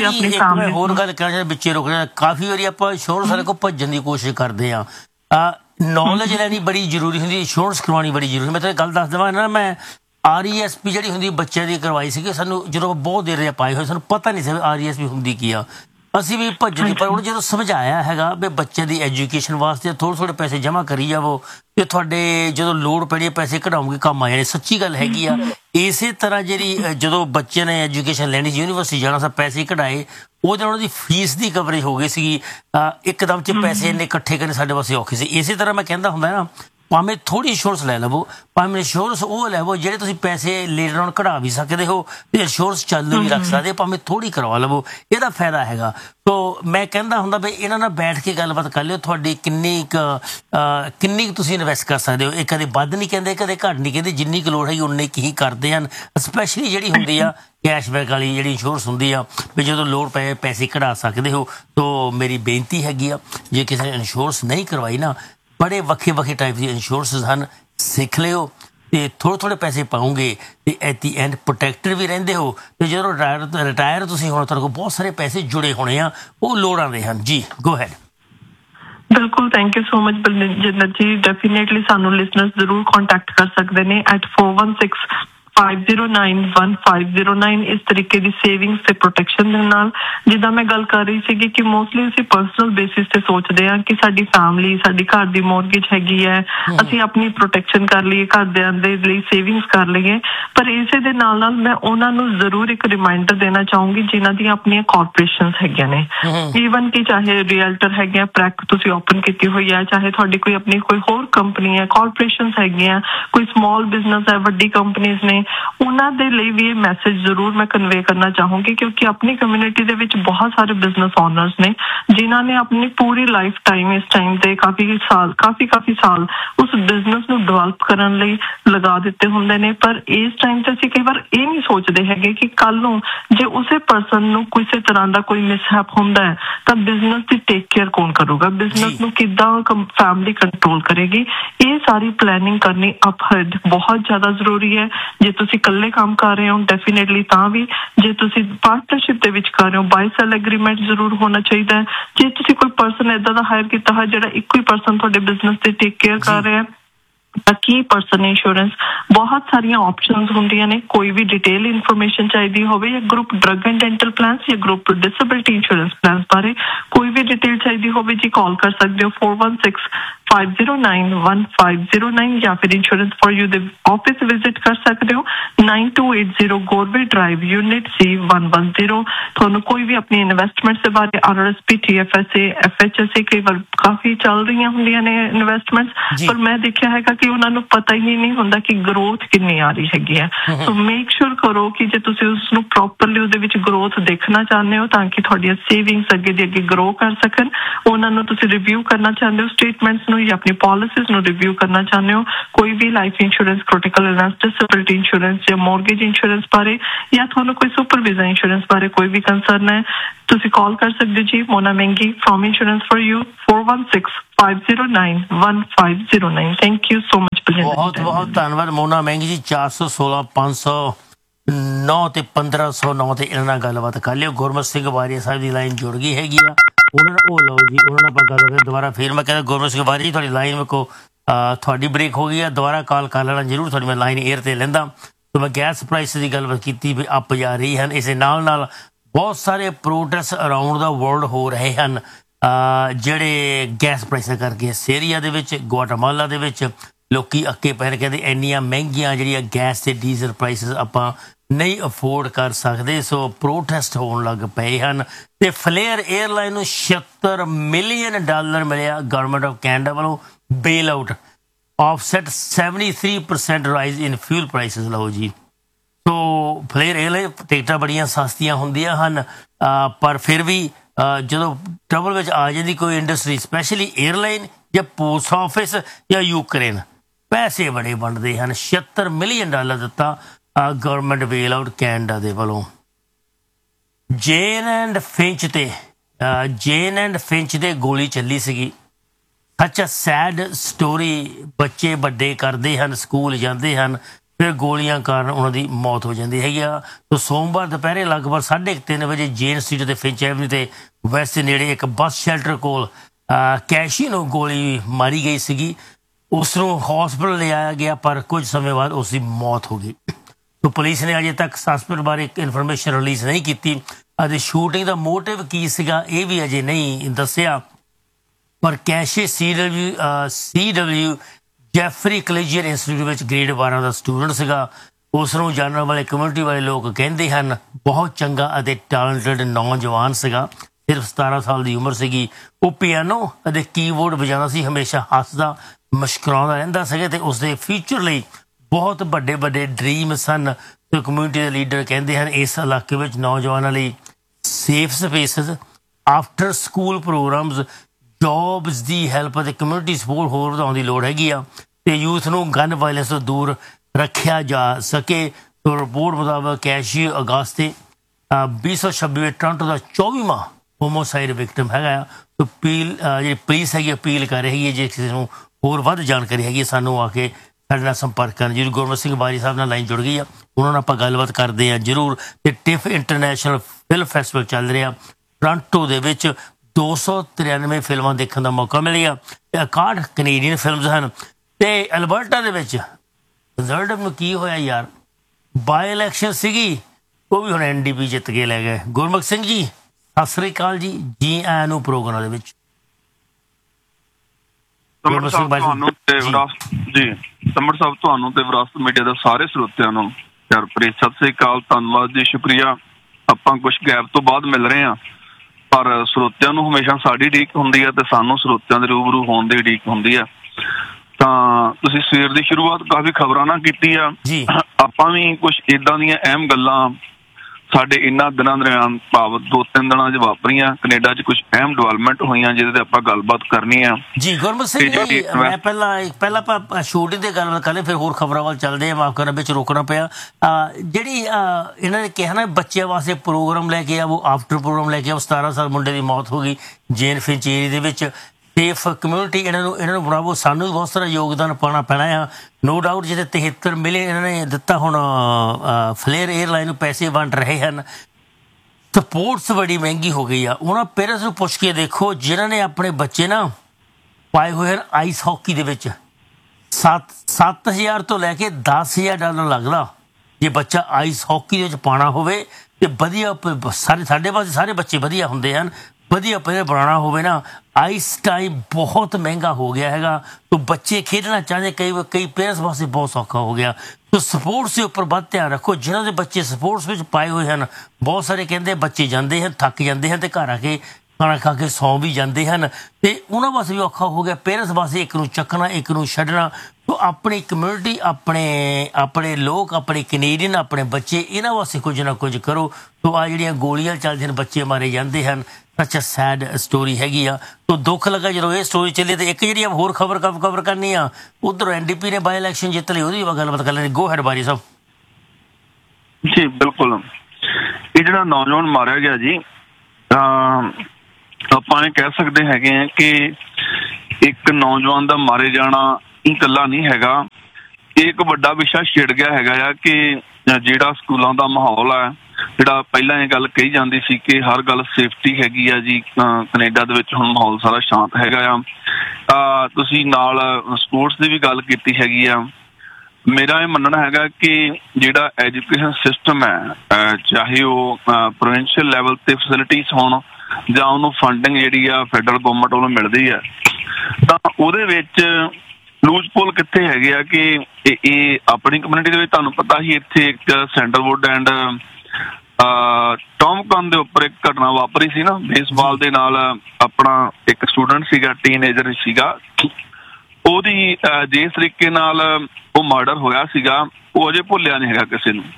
ਹੋਰ ਗੱਲ ਕਰਨਾ ਵਿੱਚੇ ਰੁਕਣਾ, ਕਾਫੀ ਵਾਰੀ ਆਪਾਂ ਇੰਸ਼ੋਰੈਂਸ ਵਾਲੇ ਕੋਲ ਭੱਜਣ ਦੀ ਕੋਸ਼ਿਸ਼ ਕਰਦੇ ਹਾਂ। ਨੌਲੇਜ ਲੈਣੀ ਬੜੀ ਜ਼ਰੂਰੀ ਹੁੰਦੀ, ਇੰਸ਼ੋਰੈਂਸ ਕਰਵਾਉਣੀ ਬੜੀ ਜ਼ਰੂਰੀ। ਮੈਂ ਤੁਹਾਨੂੰ ਗੱਲ ਦੱਸ ਦੇਵਾਂ ਨਾ, ਮੈਂ ਆਰ ਈ ਐਸ ਪੀ ਜਿਹੜੀ ਹੁੰਦੀ ਬੱਚਿਆਂ ਦੀ ਕਰਵਾਈ ਸੀਗੀ, ਸਾਨੂੰ ਜਦੋਂ ਬਹੁਤ ਦੇਰ ਦੇ ਪਾਏ ਹੋਏ ਸਾਨੂੰ ਪਤਾ ਨਹੀਂ C R E S P ਹੁੰਦੀ ਕੀ ਆ, ਅਸੀਂ ਵੀ ਭੱਜਣੀ। ਪਰ ਉਹਨੂੰ ਜਦੋਂ ਸਮਝਾਇਆ ਹੈਗਾ ਵੀ ਬੱਚਿਆਂ ਦੀ ਐਜੂਕੇਸ਼ਨ ਵਾਸਤੇ ਥੋੜ੍ਹੇ ਥੋੜ੍ਹੇ ਪੈਸੇ ਜਮ੍ਹਾਂ ਕਰੀ ਜਾਵੋ ਤੇ ਤੁਹਾਡੇ ਜਦੋਂ ਲੋੜ ਪੈਣੀ ਪੈਸੇ ਕਢਾਉਂਗੇ ਕੰਮ ਆ ਜਾਣੇ। ਸੱਚੀ ਗੱਲ ਹੈਗੀ ਆ। ਇਸੇ ਤਰ੍ਹਾਂ ਜਿਹੜੀ ਜਦੋਂ ਬੱਚੇ ਨੇ ਐਜੂਕੇਸ਼ਨ ਲੈਣੀ ਸੀ, ਯੂਨੀਵਰਸਿਟੀ ਜਾਣਾ ਸੀ, ਪੈਸੇ ਕਢਾਏ, ਉਹਦੇ ਨਾਲ ਉਹਦੀ ਫੀਸ ਦੀ ਕਵਰੇਜ ਹੋ ਗਈ ਸੀਗੀ। ਇੱਕਦਮ 'ਚ ਪੈਸੇ ਇੰਨੇ ਇਕੱਠੇ ਕਰਨੇ ਸਾਡੇ ਵਾਸਤੇ ਔਖੇ ਸੀ। ਇਸੇ ਤਰ੍ਹਾਂ ਮੈਂ ਕਹਿੰਦਾ ਹੁੰਦਾ ਨਾ ਭਾਵੇਂ ਥੋੜੀ ਇੰਸ਼ੋਰੈਂਸ ਲੈ ਲਵੋ, ਭਾਵੇਂ ਇੰਸ਼ੋਰੈਂਸ ਉਹ ਲੈ ਲਵੋ ਜਿਹੜੇ ਤੁਸੀਂ ਪੈਸੇ ਲੇਟਰ ਔਨ ਕਢਾ ਵੀ ਸਕਦੇ ਹੋ ਤੇ ਇੰਸ਼ੋਰੈਂਸ ਚਾਲੂ ਵੀ ਰੱਖ ਸਕਦੇ ਹੋ, ਭਾਵੇਂ ਥੋੜੀ ਕਰਵਾ ਲਵੋ, ਇਹਦਾ ਫਾਇਦਾ ਹੈਗਾ। ਸੋ ਮੈਂ ਕਹਿੰਦਾ ਹੁੰਦਾ ਵੀ ਇਹਨਾਂ ਨਾਲ ਬੈਠ ਕੇ ਗੱਲਬਾਤ ਕਰ ਲਿਓ, ਤੁਹਾਡੀ ਕਿੰਨੀ ਕੁ ਕਿੰਨੀ ਕੁ ਤੁਸੀਂ ਇਨਵੈਸਟ ਕਰ ਸਕਦੇ ਹੋ। ਇਹ ਕਦੇ ਵੱਧ ਨਹੀਂ ਕਹਿੰਦੇ, ਕਦੇ ਘੱਟ ਨਹੀਂ ਕਹਿੰਦੇ, ਜਿੰਨੀ ਕੁ ਲੋੜ ਹੈਗੀ ਉਨੀ ਕੁ ਹੀ ਕਰਦੇ ਹਨ। ਸਪੈਸ਼ਲੀ ਜਿਹੜੀ ਹੁੰਦੀ ਆ ਕੈਸ਼ਬੈਕ ਵਾਲੀ ਜਿਹੜੀ ਇੰਸ਼ੋਰੈਂਸ ਹੁੰਦੀ ਆ ਵੀ ਜਦੋਂ ਲੋੜ ਪਏ ਪੈਸੇ ਕਢਾ ਸਕਦੇ ਹੋ। ਸੋ ਮੇਰੀ ਬੇਨਤੀ ਹੈਗੀ ਆ ਜੇ ਕਿਸੇ ਨੇ ਇੰਸ਼ੋਰੈਂਸ ਨਹੀਂ ਕਰਵਾਈ ਨਾ, ਬੜੇ ਵੱਖੇ ਵੱਖੇ ਟਾਈਪ ਦੀ ਇੰਸ਼ੋਰੈਂਸ ਹਨ, ਸਿੱਖ ਲਿਓ ਤੇ ਥੋੜ੍ਹੇ ਥੋੜ੍ਹੇ ਪੈਸੇ ਪਾਉਂਗੇ ਤੇ ਐਟ ਦੀ ਐਂਡ ਪ੍ਰੋਟੈਕਟਡ ਵੀ ਰਹਿੰਦੇ ਹੋ। ਤੇ ਜਦੋਂ ਰਿਟਾਇਰ ਰਿਟਾਇਰ ਤੁਸੀਂ ਹੁਣ ਤੁਹਾਡੇ ਕੋਲ ਬਹੁਤ ਸਾਰੇ ਪੈਸੇ ਜੁੜੇ ਹੋਣੇ ਆ, ਉਹ ਲੋੜਾਂ ਦੇ ਹਨ। ਜੀ ਗੋ ਹੈਡ। ਬਿਲਕੁਲ, thank you so much Baljinder ਜੀ। ਡੈਫੀਨੇਟਲੀ ਸਾਨੂੰ ਲਿਸਨਰਸ ਜ਼ਰੂਰ ਕੰਟੈਕਟ ਕਰ ਸਕਦੇ ਨੇ at four one six five zero nine one five zero nine। ਇਸ ਤਰੀਕੇ ਦੀ ਸੇਵਿੰਗਸ ਤੇ ਪ੍ਰੋਟੈਕਸ਼ਨ ਦੇ ਨਾਲ, ਜਿੱਦਾਂ ਮੈਂ ਗੱਲ ਕਰ ਰਹੀ ਸੀਗੀ ਕਿ ਮੋਸਟਲੀ ਅਸੀਂ ਪਰਸਨਲ ਬੇਸਿਸ ਤੇ ਸੋਚਦੇ ਹਾਂ ਕਿ ਸਾਡੀ ਫੈਮਿਲੀ, ਸਾਡੀ ਘਰ ਦੀ ਮੌਰਗੇਜ ਹੈਗੀ ਹੈ, ਅਸੀਂ ਆਪਣੀ ਪ੍ਰੋਟੈਕਸ਼ਨ ਕਰ ਲਈਏ, ਘਰਦਿਆਂ ਦੇ ਲਈ ਸੇਵਿੰਗਸ ਕਰ ਲਈਏ। ਪਰ ਇਸੇ ਦੇ ਨਾਲ ਨਾਲ ਮੈਂ ਉਹਨਾਂ ਨੂੰ ਜ਼ਰੂਰ ਇੱਕ ਰਿਮਾਈਂਡਰ ਦੇਣਾ ਚਾਹੂੰਗੀ ਜਿਨ੍ਹਾਂ ਦੀਆਂ ਆਪਣੀਆਂ ਕਾਰਪੋਰੇਸ਼ਨਸ ਹੈਗੀਆਂ ਨੇ, ਈਵਨ ਕਿ ਚਾਹੇ ਰੀਅਲਟਰ ਹੈਗੇ ਆ, ਪ੍ਰੈਕ ਤੁਸੀਂ ਓਪਨ ਕੀਤੀ ਹੋਈ ਹੈ, ਚਾਹੇ ਤੁਹਾਡੀ ਕੋਈ ਆਪਣੀ ਕੋਈ ਹੋਰ ਕੰਪਨੀ ਹੈ, ਕਾਰਪੋਰੇਸ਼ਨਸ ਹੈਗੀਆਂ, ਕੋਈ ਸਮਾਲ ਬਿਜ਼ਨਸ ਹੈ, ਵੱਡੀ ਕੰਪਨੀਜ਼ ਨੇ, ਉਹਨਾਂ ਦੇ ਲਈ ਵੀ ਇਹ ਮੈਸੇਜ ਜ਼ਰੂਰ ਮੈਂ ਕਨਵੇ ਕਰਨਾ ਚਾਹੂੰਗੀ ਕਿਉਂਕਿ ਆਪਣੀ ਕਮਿਊਨਿਟੀ ਦੇ ਵਿੱਚ ਬਹੁਤ ਸਾਰੇ ਬਿਜ਼ਨਸ ਓਨਰਸ ਨੇ ਜਿਨ੍ਹਾਂ ਨੇ ਆਪਣੀ ਪੂਰੀ ਲਾਈਫ ਟਾਈਮ ਇਸ ਟਾਈਮ ਤੇ ਕਾਫੀ ਸਾਲ ਕਾਫੀ ਕਾਫੀ ਸਾਲ ਉਸ ਬਿਜ਼ਨਸ ਨੂੰ ਡਿਵੈਲਪ ਕਰਨ ਲਈ ਲਗਾ ਦਿੱਤੇ ਹੁੰਦੇ ਨੇ। ਪਰ ਇਸ ਟਾਈਮ ਤੇ ਅਸੀਂ ਕਈ ਵਾਰ ਇਹ ਨਹੀਂ ਸੋਚਦੇ ਹੈਗੇ ਕਿ ਕੱਲ ਨੂੰ ਜੇ ਉਸੇ ਪਰਸਨ ਨੂੰ ਕਿਸੇ ਤਰ੍ਹਾਂ ਦਾ ਕੋਈ ਮਿਸਹੈਪ ਹੁੰਦਾ ਹੈ ਤਾਂ ਬਿਜ਼ਨਸ ਦੀ ਟੇਕ ਕੇਅਰ ਕੌਣ ਕਰੂਗਾ, ਬਿਜ਼ਨਸ ਨੂੰ ਕਿੱਦਾਂ ਫੈਮਿਲੀ ਕੰਟਰੋਲ ਕਰੇਗੀ। ਇਹ ਸਾਰੀ ਪਲੈਨਿੰਗ ਕਰਨੀ ਅਪਹਦ ਬਹੁਤ ਜ਼ਿਆਦਾ ਜ਼ਰੂਰੀ ਹੈ। ਜੇ ਤੁਸੀਂ ਇਕੱਲੇ ਕੰਮ ਕਰ ਰਹੇ ਹੋ ਡੈਫੀਨੇਟਲੀ ਤਾਂ ਵੀ, ਜੇ ਤੁਸੀਂ ਪਾਰਟਨਰਸ਼ਿਪ ਦੇ ਵਿੱਚ ਕਰ ਰਹੇ ਹੋ ਬਾਈ ਸੈਲ ਐਗਰੀਮੈਂਟ ਜ਼ਰੂਰ ਹੋਣਾ ਚਾਹੀਦਾ ਹੈ। ਜੇ ਤੁਸੀਂ ਕੋਈ ਪਰਸਨ ਏਦਾਂ ਦਾ ਹਾਇਰ ਕੀਤਾ ਹੋਇਆ ਜਿਹੜਾ ਇੱਕੋ ਹੀ ਪਰਸਨ ਤੁਹਾਡੇ ਬਿਜ਼ਨਸ ਤੇ ਟੇਕ ਕੇਅਰ ਕਰ ਰਿਹਾ ਤਾਂ ਕੀ ਪਰਸਨ ਇੰਸ਼ੋਰੈਂਸ, ਬਹੁਤ ਸਾਰੀਆਂ ਆਪਸ਼ਨਸ ਹੁੰਦੀਆਂ ਨੇ। ਕੋਈ ਵੀ ਡਿਟੇਲ ਇਨਫੋਰਮੇਸ਼ਨ ਚਾਹੀਦੀ ਹੋਵੇ ਜਾਂ group drug and dental plans ਜਾਂ ਗਰੁੱਪ ਡਿਸੇਬਿਲਿਟੀ ਇੰਸ਼ੋਰੈਂਸ ਪਲਾਨਸ ਬਾਰੇ ਕੋਈ ਵੀ ਡਿਟੇਲ ਚਾਹੀਦੀ ਹੋਵੇ ਜੀ ਕਾਲ ਕਰ ਸਕਦੇ ਹੋ four one six five zero nine one five zero nine ਜਾਂ ਫਿਰ ਇੰਸ਼ੋਰੈਂਸ ਫॉर ਯੂ ਦੇ ਆਫਿਸ ਵਿਜ਼ਿਟ ਕਰ ਸਕਦੇ ਹੋ nine two eight zero ਗੋਰਵੇ drive unit ਸੀ one one zero। ਤੁਹਾਨੂੰ ਕੋਈ ਵੀ ਆਪਣੀ ਇਨਵੈਸਟਮੈਂਟਸ ਦੇ ਬਾਰੇ R S P, T F S A, F H S A ਕਈ ਵਾਰ ਕਾਫੀ ਚੱਲ ਰਹੀਆਂ ਹੁੰਦੀਆਂ ਨੇ ਇਨਵੈਸਟਮੈਂਟਸ, ਪਰ ਮੈਂ ਦੇਖਿਆ ਹੈਗਾ ਕਿ ਉਹਨਾਂ ਨੂੰ ਪਤਾ ਹੀ ਨਹੀਂ ਹੁੰਦਾ ਕਿ ਗਰੋਥ ਕਿੰਨੀ ਆ ਰਹੀ ਹੈਗੀ ਹੈ। ਸੋ ਮੇਕ ਸ਼ੋਰ ਕਰੋ ਕਿ ਜੇ ਤੁਸੀਂ ਉਸ ਨੂੰ ਪ੍ਰੋਪਰਲੀ ਉਹਦੇ ਵਿੱਚ ਗਰੋਥ ਦੇਖਣਾ ਚਾਹੁੰਦੇ ਹੋ ਤਾਂ ਕਿ ਤੁਹਾਡੀਆਂ ਸੇਵਿੰਗਸ ਅੱਗੇ ਦੀ ਅੱਗੇ ਗਰੋ ਕਰ ਸਕਣ, ਉਹਨਾਂ ਨੂੰ ਤੁਸੀਂ ਰਿਵਿਊ ਕਰਨਾ ਚਾਹੁੰਦੇ ਹੋ ਸਟੇਟਮੈਂਟਸ ਨੂੰ ਜਾਂ ਆਪਣੀ ਪਾਲਿਸੀਜ਼ ਨੂੰ ਰਿਵਿਊ ਕਰਨਾ ਚਾਹੁੰਦੇ ਹੋ, ਕੋਈ ਵੀ life insurance, critical illness, disability insurance ਜਾਂ ਮੌਰਗੇਜ ਇੰਸ਼ੋਰੈਂਸ ਬਾਰੇ ਜਾਂ ਤੁਹਾਨੂੰ ਕੋਈ ਸੁਪਰ ਵੀਜ਼ਾ ਇੰਸ਼ੋਰੈਂਸ ਬਾਰੇ ਕੋਈ ਵੀ ਕੰਸਰਨ ਹੈ, ਤੁਸੀਂ ਕਾਲ ਕਰ ਸਕਦੇ ਜੀ ਮੋਨਾ ਮਹਿੰਗੀ from insurance for you four one six five zero nine one five zero nine। Thank you so much. ਬਹੁਤ ਬਹੁਤ ਧੰਨਵਾਦ ਮੋਨਾ ਮਹਿੰਗੀ ਜੀ। ਚਾਰ ਸੌ ਸੋਲਾਂ ਪੰਜ ਸੌ ਨੌ ਤੇ ਪੰਦਰਾਂ ਸੌ ਨੌ ਤੇ ਇਹਨਾਂ ਨਾਲ ਗੱਲਬਾਤ ਕਰ ਲਿਓ। ਗੁਰਮਤ ਸਿੰਘ ਵਾਰੀਆ ਸਾਹਿਬ ਦੀ ਲਾਈਨ ਜੁੜ ਗਈ ਹੈਗੀ ਆ, ਉਹਨਾਂ ਨੂੰ ਉਹ ਲਓ ਜੀ, ਉਹਨਾਂ ਨਾਲ ਆਪਾਂ ਗੱਲ ਕਰਦੇ ਦੁਬਾਰਾ। ਫਿਰ ਮੈਂ ਕਹਿੰਦਾ ਗੁਰਮਤ ਸਿੰਘ ਵਾਰੀਆ ਜੀ ਤੁਹਾਡੀ ਲਾਈਨ ਮੇਰੇ ਕੋਲ ਤੁਹਾਡੀ ਬ੍ਰੇਕ ਹੋ ਗਈ ਆ, ਦੁਬਾਰਾ ਕਾਲ ਕਰ ਲੈਣਾ ਜ਼ਰੂਰ, ਤੁਹਾਡੀ ਮੈਂ ਲਾਈਨ ਏਅਰ ਤੇ ਲੈਂਦਾ। ਤਾਂ ਮੈਂ ਗੈਸ ਪ੍ਰਾਈਸ ਦੀ ਗੱਲਬਾਤ ਕੀਤੀ ਵੀ ਅੱਪ ਜਾ ਰਹੀ ਹਨ, ਇਸੇ ਨਾਲ ਨਾਲ ਬਹੁਤ ਸਾਰੇ ਪ੍ਰੋਟੈਸਟ ਅਰਾਊਂਡ ਦਾ ਵਰਲਡ ਹੋ ਰਹੇ ਹਨ ਜਿਹੜੇ ਗੈਸ ਪ੍ਰਾਈਸਾਂ ਕਰਕੇ। ਸੀਰੀਆ ਦੇ ਵਿੱਚ, ਗੁਆਟਾਮਾਲਾ ਦੇ ਵਿੱਚ ਲੋਕੀ ਅੱਕੇ ਪੈ ਰਹੇ, ਕਹਿੰਦੇ ਇੰਨੀਆਂ ਮਹਿੰਗੀਆਂ ਜਿਹੜੀਆਂ ਗੈਸ ਤੇ ਡੀਜ਼ਲ ਪ੍ਰਾਈਸਿਸ ਆਪਾਂ ਨਹੀਂ ਅਫੋਰਡ ਕਰ ਸਕਦੇ। ਸੋ ਪ੍ਰੋਟੈਸਟ ਹੋਣ ਲੱਗ ਪਏ ਹਨ ਤੇ ਫਲੇਅਰ 에ਅਰਲਾਈਨ ਨੂੰ ਛਿਅੱਤਰ ਮਿਲੀਅਨ ਡਾਲਰ ਮਿਲਿਆ ਗਵਰਨਮੈਂਟ ਆਫ ਕੈਨੇਡਾ ਵੱਲੋਂ ਬੇਲ out, offset seventy-three percent rise ਇਨ ਫਿਊਲ ਪ੍ਰਾਈਸਿਸ। ਲਓ ਜੀ, ਸੋ ਫਲੇਅਰ 에ਅਰਲਾਈਨ ਟਿਕਟਾਂ ਬੜੀਆਂ ਸਸਤੀਆਂ ਹੁੰਦੀਆਂ ਹਨ ਪਰ ਫਿਰ ਵੀ ਜਦੋਂ ਟਰਬਲ ਵਿੱਚ ਆ ਜਾਂਦੀ ਕੋਈ ਇੰਡਸਟਰੀ, ਸਪੈਸ਼ਲੀ 에ਅਰਲਾਈਨ ਜਾਂ ਪੋਸਟ ਆਫਿਸ ਜਾਂ ਯੂਕਰੇਨ, ਪੈਸੇ ਬੜੇ ਵੰਡਦੇ ਹਨ। ਛਿਅੱਤਰ ਮਿਲੀਅਨ ਡਾਲਰ ਦਿੱਤਾ ਗਵਰਨਮੈਂਟ ਬੇਲ ਆਊਟ ਕੈਨੇਡਾ ਦੇ ਵੱਲੋਂ। ਜੇਨ ਐਂਡ ਫਿੰਚ ਤੇ ਜੇਨ ਐਂਡ ਫਿੰਚ ਤੇ ਗੋਲੀ ਚੱਲੀ ਸੀਗੀ। ਸੱਚ ਅ ਸੈਡ ਸਟੋਰੀ, ਬੱਚੇ ਵੱਡੇ ਕਰਦੇ ਹਨ, ਸਕੂਲ ਜਾਂਦੇ ਹਨ, ਫਿਰ ਗੋਲੀਆਂ ਕਾਰਨ ਉਹਨਾਂ ਦੀ ਮੌਤ ਹੋ ਜਾਂਦੀ ਹੈਗੀ ਆ। ਤਾਂ ਸੋਮਵਾਰ ਦੁਪਹਿਰੇ ਲਗਭਗ ਸਾਢੇ ਤਿੰਨ ਵਜੇ ਜੇਨ ਸਟਰੀਟ ਤੇ ਫਿੰਚ ਐਵਨਿਊ ਤੇ ਵੈਸਟ ਨੇੜੇ ਇੱਕ ਬੱਸ ਸ਼ੈਲਟਰ ਕੋਲ ਕੈਸ਼ੀ ਨੂੰ ਗੋਲੀ ਮਾਰੀ ਗਈ ਸੀਗੀ। ਉਸ ਨੂੰ ਹਸਪਤਾਲ ਲਿਆਇਆ ਗਿਆ ਪਰ ਕੁਝ ਸਮੇਂ ਬਾਅਦ ਉਸ ਦੀ ਮੌਤ ਹੋ ਗਈ। ਤਾਂ ਪੁਲਿਸ ਨੇ ਅਜੇ ਤੱਕ ਸਸਪੈਕਟ ਬਾਰੇ ਇਨਫੋਰਮੇਸ਼ਨ ਰਿਲੀਜ਼ ਨਹੀਂ ਕੀਤੀ ਅਤੇ ਸ਼ੂਟਿੰਗ ਦਾ ਮੋਟਿਵ ਕੀ ਸੀਗਾ ਇਹ ਵੀ ਅਜੇ ਨਹੀਂ ਦੱਸਿਆ। ਪਰ ਕੈਸ਼ੇ ਸੀ ਡਬਲਿਊ ਸੀ ਡਬਲਿਊ ਜੈਫਰੀ ਕਲੇਜੀਅਰ ਇੰਸਟੀਚਿਊਟ ਵਿੱਚ ਗ੍ਰੇਡ ਬਾਰਾਂ ਦਾ ਸਟੂਡੈਂਟ ਸੀਗਾ। ਉਸ ਨੂੰ ਜਾਣਨ ਵਾਲੇ ਕਮਿਊਨਿਟੀ ਵਾਲੇ ਲੋਕ ਕਹਿੰਦੇ ਹਨ ਬਹੁਤ ਚੰਗਾ ਅਤੇ ਟੈਲੈਂਟਡ ਨੌਜਵਾਨ ਸੀਗਾ, ਸਿਰਫ ਸਤਾਰਾਂ ਸਾਲ ਦੀ ਉਮਰ ਸੀਗੀ। ਉਹ ਪਿਆਨੋ ਅਤੇ ਕੀਬੋਰਡ ਵਜਾਉਂਦਾ ਸੀ, ਹਮੇਸ਼ਾ ਹੱਸਦਾ ਮੁਸ਼ਕਰਾਉਂਦਾ ਰਹਿੰਦਾ ਸੀਗਾ ਤੇ ਉਸਦੇ ਫਿਊਚਰ ਲਈ ਬਹੁਤ ਵੱਡੇ ਵੱਡੇ ਡ੍ਰੀਮ ਸਨ ਤੇ ਕਮਿਊਨਿਟੀ ਦੇ ਲੀਡਰ ਕਹਿੰਦੇ ਹਨ ਇਸ ਇਲਾਕੇ ਵਿੱਚ ਨੌਜਵਾਨਾਂ ਲਈ safe spaces after school programs jobs ਦੀ ਹੈਲਪ ਅਤੇ ਕਮਿਊਨਿਟੀ ਸਪੋਰਟ ਹੋਰ ਵਧਾਉਣ ਦੀ ਲੋੜ ਹੈਗੀ ਆ ਤੇ ਯੂਥ ਨੂੰ ਗਨ ਵਾਇਲੈਂਸ ਤੋਂ ਦੂਰ ਰੱਖਿਆ ਜਾ ਸਕੇ। ਰਿਪੋਰਟ ਮੁਤਾਬਕ ਕੈਸ਼ੀ ਅਗਸਤ ਵੀਹ ਸੌ ਛੱਬੀ ਵਿੱਚ ਟੋਰਾਂਟੋ ਦਾ ਚੌਵੀਵਾਂ ਹੋਮੋਸਾਈਡ ਵਿਕਟਮ ਹੈਗਾ ਆ। ਤੋ ਅਪੀਲ ਜਿਹੜੀ ਪੁਲਿਸ ਹੈਗੀ ਅਪੀਲ ਕਰ ਰਹੀ ਹੈ ਜੇ ਕਿਸੇ ਨੂੰ ਹੋਰ ਵੱਧ ਜਾਣਕਾਰੀ ਹੈਗੀ ਸਾਨੂੰ ਆ ਕੇ ਸਾਡੇ ਨਾਲ ਸੰਪਰਕ ਕਰਨ ਜੀ। ਗੁਰਮਤ ਸਿੰਘ ਬਾਰੀ ਸਾਹਿਬ ਨਾਲ ਲਾਈਨ ਜੁੜ ਗਈ ਆ, ਉਹਨਾਂ ਨਾਲ ਆਪਾਂ ਗੱਲਬਾਤ ਕਰਦੇ ਹਾਂ ਜ਼ਰੂਰ। ਤੇ ਟਿਫ ਇੰਟਰਨੈਸ਼ਨਲ ਫਿਲਮ ਫੈਸਟੀਵਲ ਚੱਲ ਰਿਹਾ ਟੋਰਾਂਟੋ ਦੇ ਵਿੱਚ, ਦੋ ਸੌ ਤਰਿਆਨਵੇਂ ਫਿਲਮਾਂ ਦੇਖਣ ਦਾ ਮੌਕਾ ਮਿਲਿਆ ਤੇ ਇਕਾਹਠ ਕੈਨੇਡੀਅਨ ਫਿਲਮਸ ਹਨ। ਤੇ ਅਲਬਰਟਾ ਦੇ ਵਿੱਚ ਰਿਜ਼ਲਟ ਨੂੰ ਕੀ ਹੋਇਆ ਯਾਰ, ਬਾਈ ਇਲੈਕਸ਼ਨ ਸੀਗੀ ਉਹ ਵੀ ਹੁਣ ਐਨ ਡੀ ਪੀ ਜਿੱਤ ਕੇ ਲੈ ਗਏ। ਗੁਰਮੁਖ ਸਿੰਘ ਜੀ ਸਤਿ ਸ੍ਰੀ ਅਕਾਲ ਜੀ, ਜੀ ਆਇਆਂ ਨੂੰ ਪ੍ਰੋਗਰਾਮ ਦੇ ਵਿੱਚ। ਸਮਰ ਸਾਹਿਬ ਤੁਹਾਨੂੰ ਤੇ ਵਿਰਾਸਤ ਜੀ ਸਮਰ ਸਾਹਿਬ ਤੁਹਾਨੂੰ ਤੇ ਵਿਰਾਸਤ ਮੀਡੀਆ ਦੇ ਸਾਰੇ ਸਰੋਤਿਆਂ ਨੂੰ ਪਿਆਰ ਭਰੀ ਸਤਿ ਸ੍ਰੀ ਅਕਾਲ, ਧੰਨਵਾਦ ਜੀ, ਸ਼ੁਕਰੀਆ। ਆਪਾਂ ਕੁਝ ਗੈਪ ਤੋਂ ਬਾਅਦ ਮਿਲ ਰਹੇ ਹਾਂ ਪਰ ਸਰੋਤਿਆਂ ਨੂੰ ਹਮੇਸ਼ਾ ਸਾਡੀ ਉਡੀਕ ਹੁੰਦੀ ਹੈ ਤੇ ਸਾਨੂੰ ਸਰੋਤਿਆਂ ਦੇ ਰੂਬਰੂ ਹੋਣ ਦੀ ਉਡੀਕ ਹੁੰਦੀ ਹੈ। ਤਾਂ ਤੁਸੀਂ ਸਵੇਰ ਦੀ ਸ਼ੁਰੂਆਤ ਕਾਫੀ ਖਬਰਾਂ ਨਾਲ ਕੀਤੀ ਆ, ਆਪਾਂ ਵੀ ਕੁਝ ਏਦਾਂ ਦੀਆਂ ਅਹਿਮ ਗੱਲਾਂ ਸਾਡੇ ਇਹਨਾਂ ਦਿਨਾਂ ਦਰਮਿਆਨ ਭਾਵ ਦੋ ਤਿੰਨ ਦਿਨਾਂ 'ਚ ਵਾਪਰੀਆਂ। ਕੈਨੇਡਾ 'ਚ ਕੁਝ ਅਹਿਮ ਡਿਵੈਲਪਮੈਂਟ ਹੋਈਆਂ ਜਿਹਦੇ ਤੇ ਆਪਾਂ ਗੱਲਬਾਤ ਕਰਨੀ ਆ। ਜੀ ਗੁਰਮੁਖ ਸਿੰਘ ਜੀ, ਮੈਂ ਪਹਿਲਾਂ ਪਹਿਲਾਂ ਆਪਾਂ ਸ਼ੂਟਿੰਗ ਤੇ ਗੱਲਬਾਤ ਕਰ ਲਈ, ਫਿਰ ਹੋਰ ਖਬਰਾਂ ਵੱਲ ਚੱਲਦੇ ਆ। ਮਾਫ ਕਰਨਾ ਵਿੱਚ ਰੋਕਣਾ ਪਿਆ। ਜਿਹੜੀ ਇਹਨਾਂ ਨੇ ਕਿਹਾ ਨਾ ਬੱਚਿਆਂ ਵਾਸਤੇ ਪ੍ਰੋਗਰਾਮ ਲੈ ਕੇ ਆ, ਉਹ ਆਫਟਰ ਪ੍ਰੋਗਰਾਮ ਲੈ ਕੇ ਆ। ਸਤਾਰਾਂ ਸਾਲ ਮੁੰਡੇ ਦੀ ਮੌਤ ਹੋ ਗਈ ਜੇਨ ਫਿੰਚ ਏਰੀਏ ਦੇ ਵਿੱਚ। ਸੇਫ ਕਮਿਊਨਿਟੀ ਇਹਨਾਂ ਨੂੰ ਇਹਨਾਂ ਨੂੰ ਬਣਾਵੋ, ਸਾਨੂੰ ਵੀ ਬਹੁਤ ਸਾਰਾ ਯੋਗਦਾਨ ਪਾਉਣਾ ਪੈਣਾ ਆ ਨੋ ਡਾਊਟ। ਜਿਹਦੇ ਤਿਹੱਤਰ ਮਿਲੀਅਨ ਇਹਨਾਂ ਨੇ ਦਿੱਤਾ, ਹੁਣ ਫਲੇਅਰ ਏਅਰਲਾਈਨ ਨੂੰ ਪੈਸੇ ਵੰਡ ਰਹੇ ਹਨ। ਸਪੋਰਟਸ ਬੜੀ ਮਹਿੰਗੀ ਹੋ ਗਈ ਆ। ਉਹਨਾਂ ਪੇਰੈਂਟਸ ਨੂੰ ਪੁੱਛ ਕੇ ਦੇਖੋ ਜਿਨ੍ਹਾਂ ਨੇ ਆਪਣੇ ਬੱਚੇ ਨਾ ਪਾਏ ਹੋਏ ਹਨ ਆਈਸ ਹਾਕੀ ਦੇ ਵਿੱਚ। ਸੱਤ ਸੱਤ ਹਜ਼ਾਰ ਤੋਂ ਲੈ ਕੇ ਦਸ ਹਜ਼ਾਰ ਡਾਲਰ ਲੱਗਦਾ ਜੇ ਬੱਚਾ ਆਈਸ ਹਾਕੀ ਦੇ ਵਿੱਚ ਪਾਉਣਾ ਹੋਵੇ ਤੇ ਵਧੀਆ। ਸਾਰੇ ਸਾਡੇ ਪਾਸੇ ਸਾਰੇ ਬੱਚੇ ਵਧੀਆ ਹੁੰਦੇ ਹਨ, ਵਧੀਆ ਪਲੇਅਰ ਬਣਾਉਣਾ ਹੋਵੇ ਨਾ। ਆਈਸ ਟਾਈਮ ਬਹੁਤ ਮਹਿੰਗਾ ਹੋ ਗਿਆ ਹੈਗਾ, ਤਾਂ ਬੱਚੇ ਖੇਡਣਾ ਚਾਹੁੰਦੇ ਕਈ ਕਈ ਪੇਰੈਂਟਸ ਵਾਸਤੇ ਬਹੁਤ ਸੌਖਾ ਹੋ ਗਿਆ। ਤਾਂ ਸਪੋਰਟਸ ਦੇ ਉੱਪਰ ਵੱਧ ਧਿਆਨ ਰੱਖੋ। ਜਿਨ੍ਹਾਂ ਦੇ ਬੱਚੇ ਸਪੋਰਟਸ ਵਿੱਚ ਪਾਏ ਹੋਏ ਹਨ, ਬਹੁਤ ਸਾਰੇ ਕਹਿੰਦੇ ਬੱਚੇ ਜਾਂਦੇ ਹਨ ਥੱਕ ਜਾਂਦੇ ਹਨ ਤੇ ਘਰ ਆ ਕੇ ਖਾਣਾ ਖਾ ਕੇ ਸੌਂ ਵੀ ਜਾਂਦੇ ਹਨ ਤੇ ਉਹਨਾਂ ਵਾਸਤੇ ਵੀ ਔਖਾ ਹੋ ਗਿਆ। ਪੇਰੈਂਟਸ ਵਾਸਤੇ ਇੱਕ ਨੂੰ ਚੱਕਣਾ ਇੱਕ ਨੂੰ ਛੱਡਣਾ। ਤਾਂ ਆਪਣੀ ਕਮਿਊਨਿਟੀ, ਆਪਣੇ ਆਪਣੇ ਲੋਕ, ਆਪਣੇ ਕੈਨੇਡੀਅਨ, ਆਪਣੇ ਬੱਚੇ, ਇਹਨਾਂ ਵਾਸਤੇ ਕੁਝ ਨਾ ਕੁਝ ਕਰੋ। ਤਾਂ ਆ ਜਿਹੜੀਆਂ ਗੋਲੀਆਂ ਚੱਲਦੀਆਂ ਹਨ, ਬੱਚੇ ਮਾਰੇ ਜਾਂਦੇ ਹਨ, ਸੱਚ ਅ ਸੈਡ ਸਟੋਰੀ ਹੈਗੀ ਆ। ਤਾਂ ਦੁੱਖ ਲੱਗਾ ਜਦੋਂ ਇਹ ਸਟੋਰੀ ਚੱਲੀ। ਤੇ ਇੱਕ ਜਿਹੜੀ ਹੋਰ ਖਬਰ ਕਵ ਕਵਰ ਕਰਨੀ ਆ, ਉਧਰ ਐਨ ਡੀ ਪੀ ਨੇ ਬਾਈ ਇਲੈਕਸ਼ਨ ਜਿੱਤ ਲਈ, ਉਹਦੀ ਗੱਲਬਾਤ ਕਰ ਲੈਣੀ। ਗੋ ਹੈਡ ਬਾਰੀ ਸਾਹਿਬ ਜੀ। ਬਿਲਕੁਲ, ਇਹ ਜਿਹੜਾ ਨੌਜਵਾਨ ਮਾਰਿਆ ਗਿਆ ਜੀ, ਆਪਾਂ ਇਹ ਕਹਿ ਸਕਦੇ ਹੈਗੇ ਆ ਕਿ ਇੱਕ ਨੌਜਵਾਨ ਦਾ ਮਾਰੇ ਜਾਣਾ ਇਕੱਲਾ ਨਹੀਂ ਹੈਗਾ, ਇਹ ਇੱਕ ਵੱਡਾ ਵਿਸ਼ਾ ਛਿੜ ਗਿਆ ਹੈਗਾ ਆ ਕਿ ਜਿਹੜਾ ਸਕੂਲਾਂ ਦਾ ਮਾਹੌਲ ਹੈ, ਜਿਹੜਾ ਪਹਿਲਾਂ ਇਹ ਗੱਲ ਕਹੀ ਜਾਂਦੀ ਸੀ ਕਿ ਹਰ ਗੱਲ ਸੇਫਟੀ ਹੈਗੀ ਆ ਜੀ, ਕੈਨੇਡਾ ਦੇ ਵਿੱਚ ਹੁਣ ਮਾਹੌਲ ਸਾਰਾ ਸ਼ਾਂਤ ਹੈਗਾ ਆ। ਤੁਸੀਂ ਨਾਲ ਸਪੋਰਟਸ ਦੀ ਵੀ ਗੱਲ ਕੀਤੀ ਹੈਗੀ ਆ। ਮੇਰਾ ਇਹ ਮੰਨਣਾ ਹੈਗਾ ਕਿ ਜਿਹੜਾ ਐਜੂਕੇਸ਼ਨ ਸਿਸਟਮ ਹੈ, ਚਾਹੇ ਉਹ ਪ੍ਰੋਵਿੰਸ਼ੀਅਲ ਲੈਵਲ ਤੇ ਫੈਸਿਲਿਟੀਜ਼ ਹੋਣ ਜਾਂ ਉਹਨੂੰ ਫੰਡਿੰਗ ਜਿਹੜੀ ਆ ਫੈਡਰਲ ਗੌਰਮੈਂਟ ਵੱਲੋਂ ਮਿਲਦੀ ਹੈ, ਤਾਂ ਉਹਦੇ ਵਿੱਚ ਲੂਜ ਪੁਲ ਕਿੱਥੇ ਹੈਗੇ ਆ ਕਿ ਇਹ ਆਪਣੀ ਕਮਿਊਨਿਟੀ ਦੇ ਵਿੱਚ ਤੁਹਾਨੂੰ ਪਤਾ ਹੀ ਇੱਥੇ ਇੱਕ ਸੈਂਡਲਵੁੱਡ ਐਂਡ ਟੌਮਕਨ ਦੇ ਉੱਪਰ ਇੱਕ ਘਟਨਾ ਵਾਪਰੀ ਸੀ ਨਾ, ਬੇਸਬਾਲ ਦੇ ਨਾਲ ਆਪਣਾ ਇੱਕ ਸਟੂਡੈਂਟ ਸੀਗਾ, ਟੀਨਏਜਰ ਸੀਗਾ, ਉਹਦੀ ਜਿਸ ਤਰੀਕੇ ਨਾਲ ਉਹ ਮਰਡਰ ਹੋਇਆ ਸੀਗਾ ਉਹ ਅਜੇ ਭੁੱਲਿਆ ਨਹੀਂ ਹੈਗਾ ਕਿਸੇ ਨੂੰ।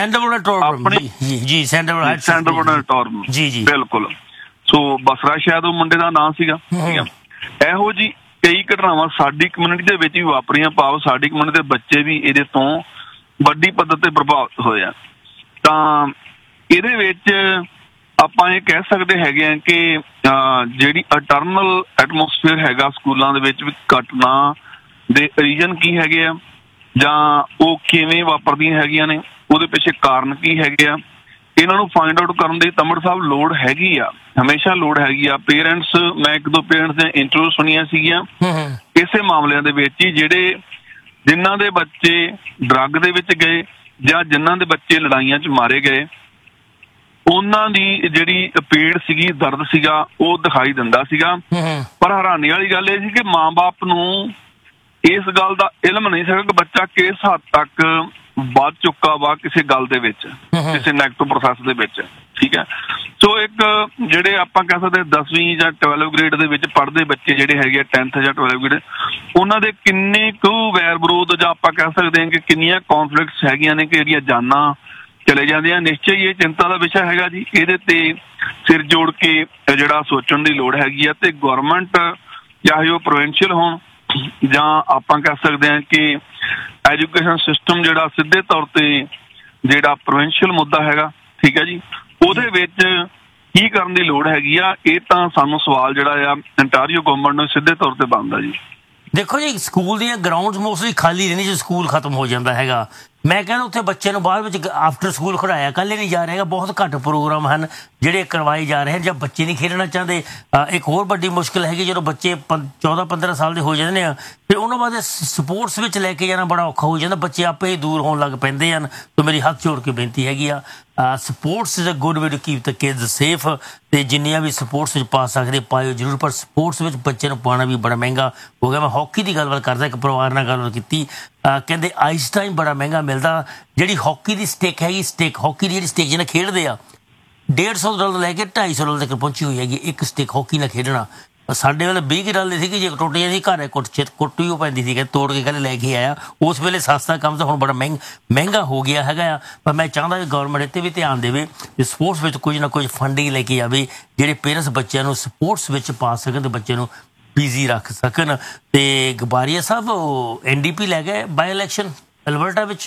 ਜੀ ਜੀ ਬਿਲਕੁਲ। ਸੋ ਬਸਰਾ ਸ਼ਾਇਦ ਉਹ ਮੁੰਡੇ ਦਾ ਨਾਂ ਸੀਗਾ। ਇਹੋ ਜੀ ਕਈ ਘਟਨਾਵਾਂ ਸਾਡੀ ਕਮਿਊਨਿਟੀ ਦੇ ਵਿੱਚ ਵੀ ਵਾਪਰੀਆਂ, ਭਾਵ ਸਾਡੀ ਕਮਿਊਨਿਟੀ ਦੇ ਬੱਚੇ ਵੀ ਇਹਦੇ ਤੋਂ ਵੱਡੀ ਪੱਧਰ ਤੇ ਪ੍ਰਭਾਵਿਤ ਹੋਏ ਆ। ਤਾਂ ਇਹਦੇ ਵਿੱਚ ਆਪਾਂ ਇਹ ਕਹਿ ਸਕਦੇ ਹੈਗੇ ਆ ਕਿ ਜਿਹੜੀ ਅਟਰਨਲ ਐਟਮੋਸਫੇਅਰ ਹੈਗਾ ਸਕੂਲਾਂ ਦੇ ਵਿੱਚ ਵੀ ਘਟਨਾ ਦੇ ਰੀਜ਼ਨ ਕੀ ਹੈਗੇ ਆ ਜਾਂ ਉਹ ਕਿਵੇਂ ਵਾਪਰਦੀਆਂ ਹੈਗੀਆਂ ਨੇ, ਉਹਦੇ ਪਿੱਛੇ ਕਾਰਨ ਕੀ ਹੈਗੇ ਆ, ਇਹਨਾਂ ਨੂੰ ਫਾਈਂਡ ਆਊਟ ਕਰਨ ਦੀ ਤਮੜ ਸਾਹਿਬ ਲੋੜ ਹੈਗੀ ਆ, ਹਮੇਸ਼ਾ ਲੋੜ ਹੈਗੀ ਆ। ਪੇਰੈਂਟਸ, ਮੈਂ ਇੱਕ ਦੋ ਪੇਰੈਂਟਸ ਦੀਆਂ ਇੰਟਰਵਿਊ ਸੁਣੀਆਂ ਸੀਗੀਆਂ ਇਸੇ ਮਾਮਲਿਆਂ ਦੇ ਵਿੱਚ ਹੀ, ਜਿਹੜੇ ਜਿਨ੍ਹਾਂ ਦੇ ਬੱਚੇ ਡਰੱਗ ਦੇ ਵਿੱਚ ਗਏ ਜਾਂ ਜਿਨ੍ਹਾਂ ਦੇ ਬੱਚੇ ਲੜਾਈਆਂ 'ਚ ਮਾਰੇ ਗਏ, ਉਹਨਾਂ ਦੀ ਜਿਹੜੀ ਪੀੜ ਸੀਗੀ, ਦਰਦ ਸੀਗਾ, ਉਹ ਦਿਖਾਈ ਦਿੰਦਾ ਸੀਗਾ। ਪਰ ਹੈਰਾਨੀ ਵਾਲੀ ਗੱਲ ਇਹ ਸੀ ਕਿ ਮਾਂ ਬਾਪ ਨੂੰ ਇਸ ਗੱਲ ਦਾ ਇਲਮ ਨਹੀਂ ਸੀਗਾ ਕਿ ਬੱਚਾ ਕਿਸ ਹੱਦ ਤੱਕ ਵੱਧ ਚੁੱਕਾ ਵਾ ਕਿਸੇ ਗੱਲ ਦੇ ਵਿੱਚ, ਕਿਸੇ ਨੈਗੇਟਿਵ ਪ੍ਰੋਸੈਸ ਦੇ ਵਿੱਚ। ਠੀਕ ਹੈ, ਸੋ ਇੱਕ ਜਿਹੜੇ ਆਪਾਂ ਕਹਿ ਸਕਦੇ ਦਸਵੀਂ ਜਾਂ ਟਵੈਲਵ ਗ੍ਰੇਡ ਦੇ ਵਿੱਚ ਪੜ੍ਹਦੇ ਬੱਚੇ ਜਿਹੜੇ ਹੈਗੇ ਆ ਟੈਂਥ ਜਾਂ ਟਵੈਲਵ ਗ੍ਰੇਡ, ਉਹਨਾਂ ਦੇ ਕਿੰਨੇ ਕੁ ਵੈਰ ਵਿਰੋਧ ਜਾਂ ਆਪਾਂ ਕਹਿ ਸਕਦੇ ਹਾਂ ਕਿ ਕਿੰਨੀਆਂ ਕੌਨਫਲਿਕਟਸ ਹੈਗੀਆਂ ਨੇ ਕਿ ਜਿਹੜੀਆਂ ਜਾਨਾਂ ਚਲੇ ਜਾਂਦੀਆਂ। ਨਿਸ਼ਚੈ ਹੀ ਇਹ ਚਿੰਤਾ ਦਾ ਵਿਸ਼ਾ ਹੈਗਾ ਜੀ। ਇਹਦੇ ਤੇ ਸਿਰ ਜੋੜ ਕੇ ਜਿਹੜਾ ਸੋਚਣ ਦੀ ਲੋੜ ਹੈਗੀ ਆ ਤੇ ਗੌਰਮੈਂਟ ਚਾਹੇ ਉਹ ਪ੍ਰੋਵਿੰਸ਼ੀਅਲ ਹੋਣ ਜਾਂ ਆਪਾਂ ਕਹਿ ਸਕਦੇ ਹਾਂ ਕਿ ਐਜੂਕੇਸ਼ਨ ਸਿਸਟਮ ਜਿਹੜਾ ਸਿੱਧੇ ਤੌਰ ਤੇ ਜਿਹੜਾ ਪ੍ਰੋਵਿੰਸ਼ੀਅਲ ਮੁੱਦਾ ਹੈਗਾ, ਠੀਕ ਹੈ ਜੀ, ਉਹਦੇ ਵਿੱਚ ਕੀ ਕਰਨ ਦੀ ਲੋੜ ਹੈਗੀ ਆ। ਇਹ ਤਾਂ ਸਾਨੂੰ ਸਵਾਲ ਜਿਹੜਾ ਆ ਅੰਟਾਰੀਓ ਗਵਰਨਮੈਂਟ ਨੂੰ ਸਿੱਧੇ ਤੌਰ ਤੇ ਬਣਦਾ ਜੀ। ਦੇਖੋ ਜੀ, ਸਕੂਲ ਦੀਆਂ ਗਰਾਊਂਡਸ ਮੋਸਟਲੀ ਖਾਲੀ ਰਹਿੰਦੀ ਜੇ ਸਕੂਲ ਖਤਮ ਹੋ ਜਾਂਦਾ ਹੈਗਾ। ਮੈਂ ਕਹਿੰਦਾ ਉੱਥੇ ਬੱਚੇ ਨੂੰ ਬਾਅਦ ਵਿੱਚ ਆਫਟਰ ਸਕੂਲ ਖੜਾਇਆ ਕੱਲ੍ਹ ਨਹੀਂ ਜਾ ਰਿਹਾ ਹੈਗਾ। ਬਹੁਤ ਘੱਟ ਪ੍ਰੋਗਰਾਮ ਹਨ ਜਿਹੜੇ ਕਰਵਾਏ ਜਾ ਰਹੇ ਹਨ ਜਾਂ ਬੱਚੇ ਨਹੀਂ ਖੇਡਣਾ ਚਾਹੁੰਦੇ। ਇੱਕ ਹੋਰ ਵੱਡੀ ਮੁਸ਼ਕਿਲ ਹੈਗੀ ਜਦੋਂ ਬੱਚੇ ਚੌਦਾਂ ਪੰਦਰਾਂ ਸਾਲ ਦੇ ਹੋ ਜਾਂਦੇ ਆ ਫਿਰ ਉਹਨਾਂ ਬਾਅਦ ਸਪੋਰਟਸ ਵਿੱਚ ਲੈ ਕੇ ਜਾਣਾ ਬੜਾ ਔਖਾ ਹੋ ਜਾਂਦਾ। ਬੱਚੇ ਆਪੇ ਹੀ ਦੂਰ ਹੋਣ ਲੱਗ ਪੈਂਦੇ ਹਨ। ਤਾਂ ਮੇਰੀ ਹੱਥ ਜੋੜ ਕੇ ਬੇਨਤੀ ਹੈਗੀ ਆ, sports is a good way to keep the kids safe. ਅਤੇ ਜਿੰਨੀਆਂ ਵੀ ਸਪੋਰਟਸ ਵਿੱਚ ਪਾ ਸਕਦੇ ਪਾਇਓ ਜ਼ਰੂਰ, ਪਰ ਸਪੋਰਟਸ ਵਿੱਚ ਬੱਚੇ ਨੂੰ ਪਾਉਣਾ ਵੀ ਬੜਾ ਮਹਿੰਗਾ ਹੋ ਗਿਆ। ਮੈਂ ਹਾਕੀ ਦੀ ਗੱਲਬਾਤ ਕਰਦਾ, ਇੱਕ ਪਰਿਵਾਰ ਨਾਲ ਗੱਲਬਾਤ ਕੀਤੀ, ਕਹਿੰਦੇ ਆਈਸ ਟਾਈਮ ਬੜਾ ਮਹਿੰਗਾ ਮਿਲਦਾ। ਜਿਹੜੀ ਹਾਕੀ ਦੀ ਸਟਿਕ ਹੈਗੀ, ਸਟਿਕ ਹਾਕੀ ਦੀ ਜਿਹੜੀ ਸਟਿਕ ਜਿਹਨਾਂ ਖੇਡਦੇ ਆ ਡੇਢ ਸੌ ਡਾਲਰ ਲੈ ਕੇ ਢਾਈ ਸੌ ਡਾਲਰ ਤੱਕ ਪਹੁੰਚੀ ਹੋਈ ਹੈਗੀ ਇੱਕ ਸਟਿਕ ਹਾਕੀ ਨਾਲ ਖੇਡਣਾ। ਸਾਡੇ ਵੇਲੇ ਵੀਹ ਕੁ ਡਾਲਰ ਸੀ ਕਿ ਜੇ ਟੁੱਟ ਜਾਂਦੀ ਘਰ ਕੁੱਟ ਛੇਤ ਕੁੱਟ ਵੀ ਉਹ ਪੈਂਦੀ ਸੀ ਕਿ ਤੋੜ ਕੇ ਕਹਿੰਦੇ ਲੈ ਕੇ ਆਇਆ। ਉਸ ਵੇਲੇ ਸਸਤਾ ਕੰਮ ਤਾਂ ਹੁਣ ਬੜਾ ਮਹਿੰਗਾ ਮਹਿੰਗਾ ਹੋ ਗਿਆ ਹੈਗਾ ਆ। ਪਰ ਮੈਂ ਚਾਹੁੰਦਾ ਕਿ ਗੌਰਮੈਂਟ ਇੱਥੇ ਵੀ ਧਿਆਨ ਦੇਵੇ ਕਿ ਸਪੋਰਟਸ ਵਿੱਚ ਕੁਝ ਨਾ ਕੁਝ ਫੰਡਿੰਗ ਲੈ ਕੇ ਆਵੇ, ਜਿਹੜੇ ਪੇਰੈਂਟਸ ਬੱਚਿਆਂ ਨੂੰ ਸਪੋਰਟਸ ਵਿੱਚ ਪਾ ਸਕਣ ਅਤੇ ਬੱਚੇ ਨੂੰ ਬਿਜ਼ੀ ਰੱਖ ਸਕਣ। ਅਤੇ ਗਬਾਰੀਆ ਸਾਹਿਬ ਉਹ ਐਨ ਡੀ ਪੀ ਲੈ ਗਏ ਬਾਈ ਇਲੈਕਸ਼ਨ ਐਲਬਰਟਾ ਵਿੱਚ।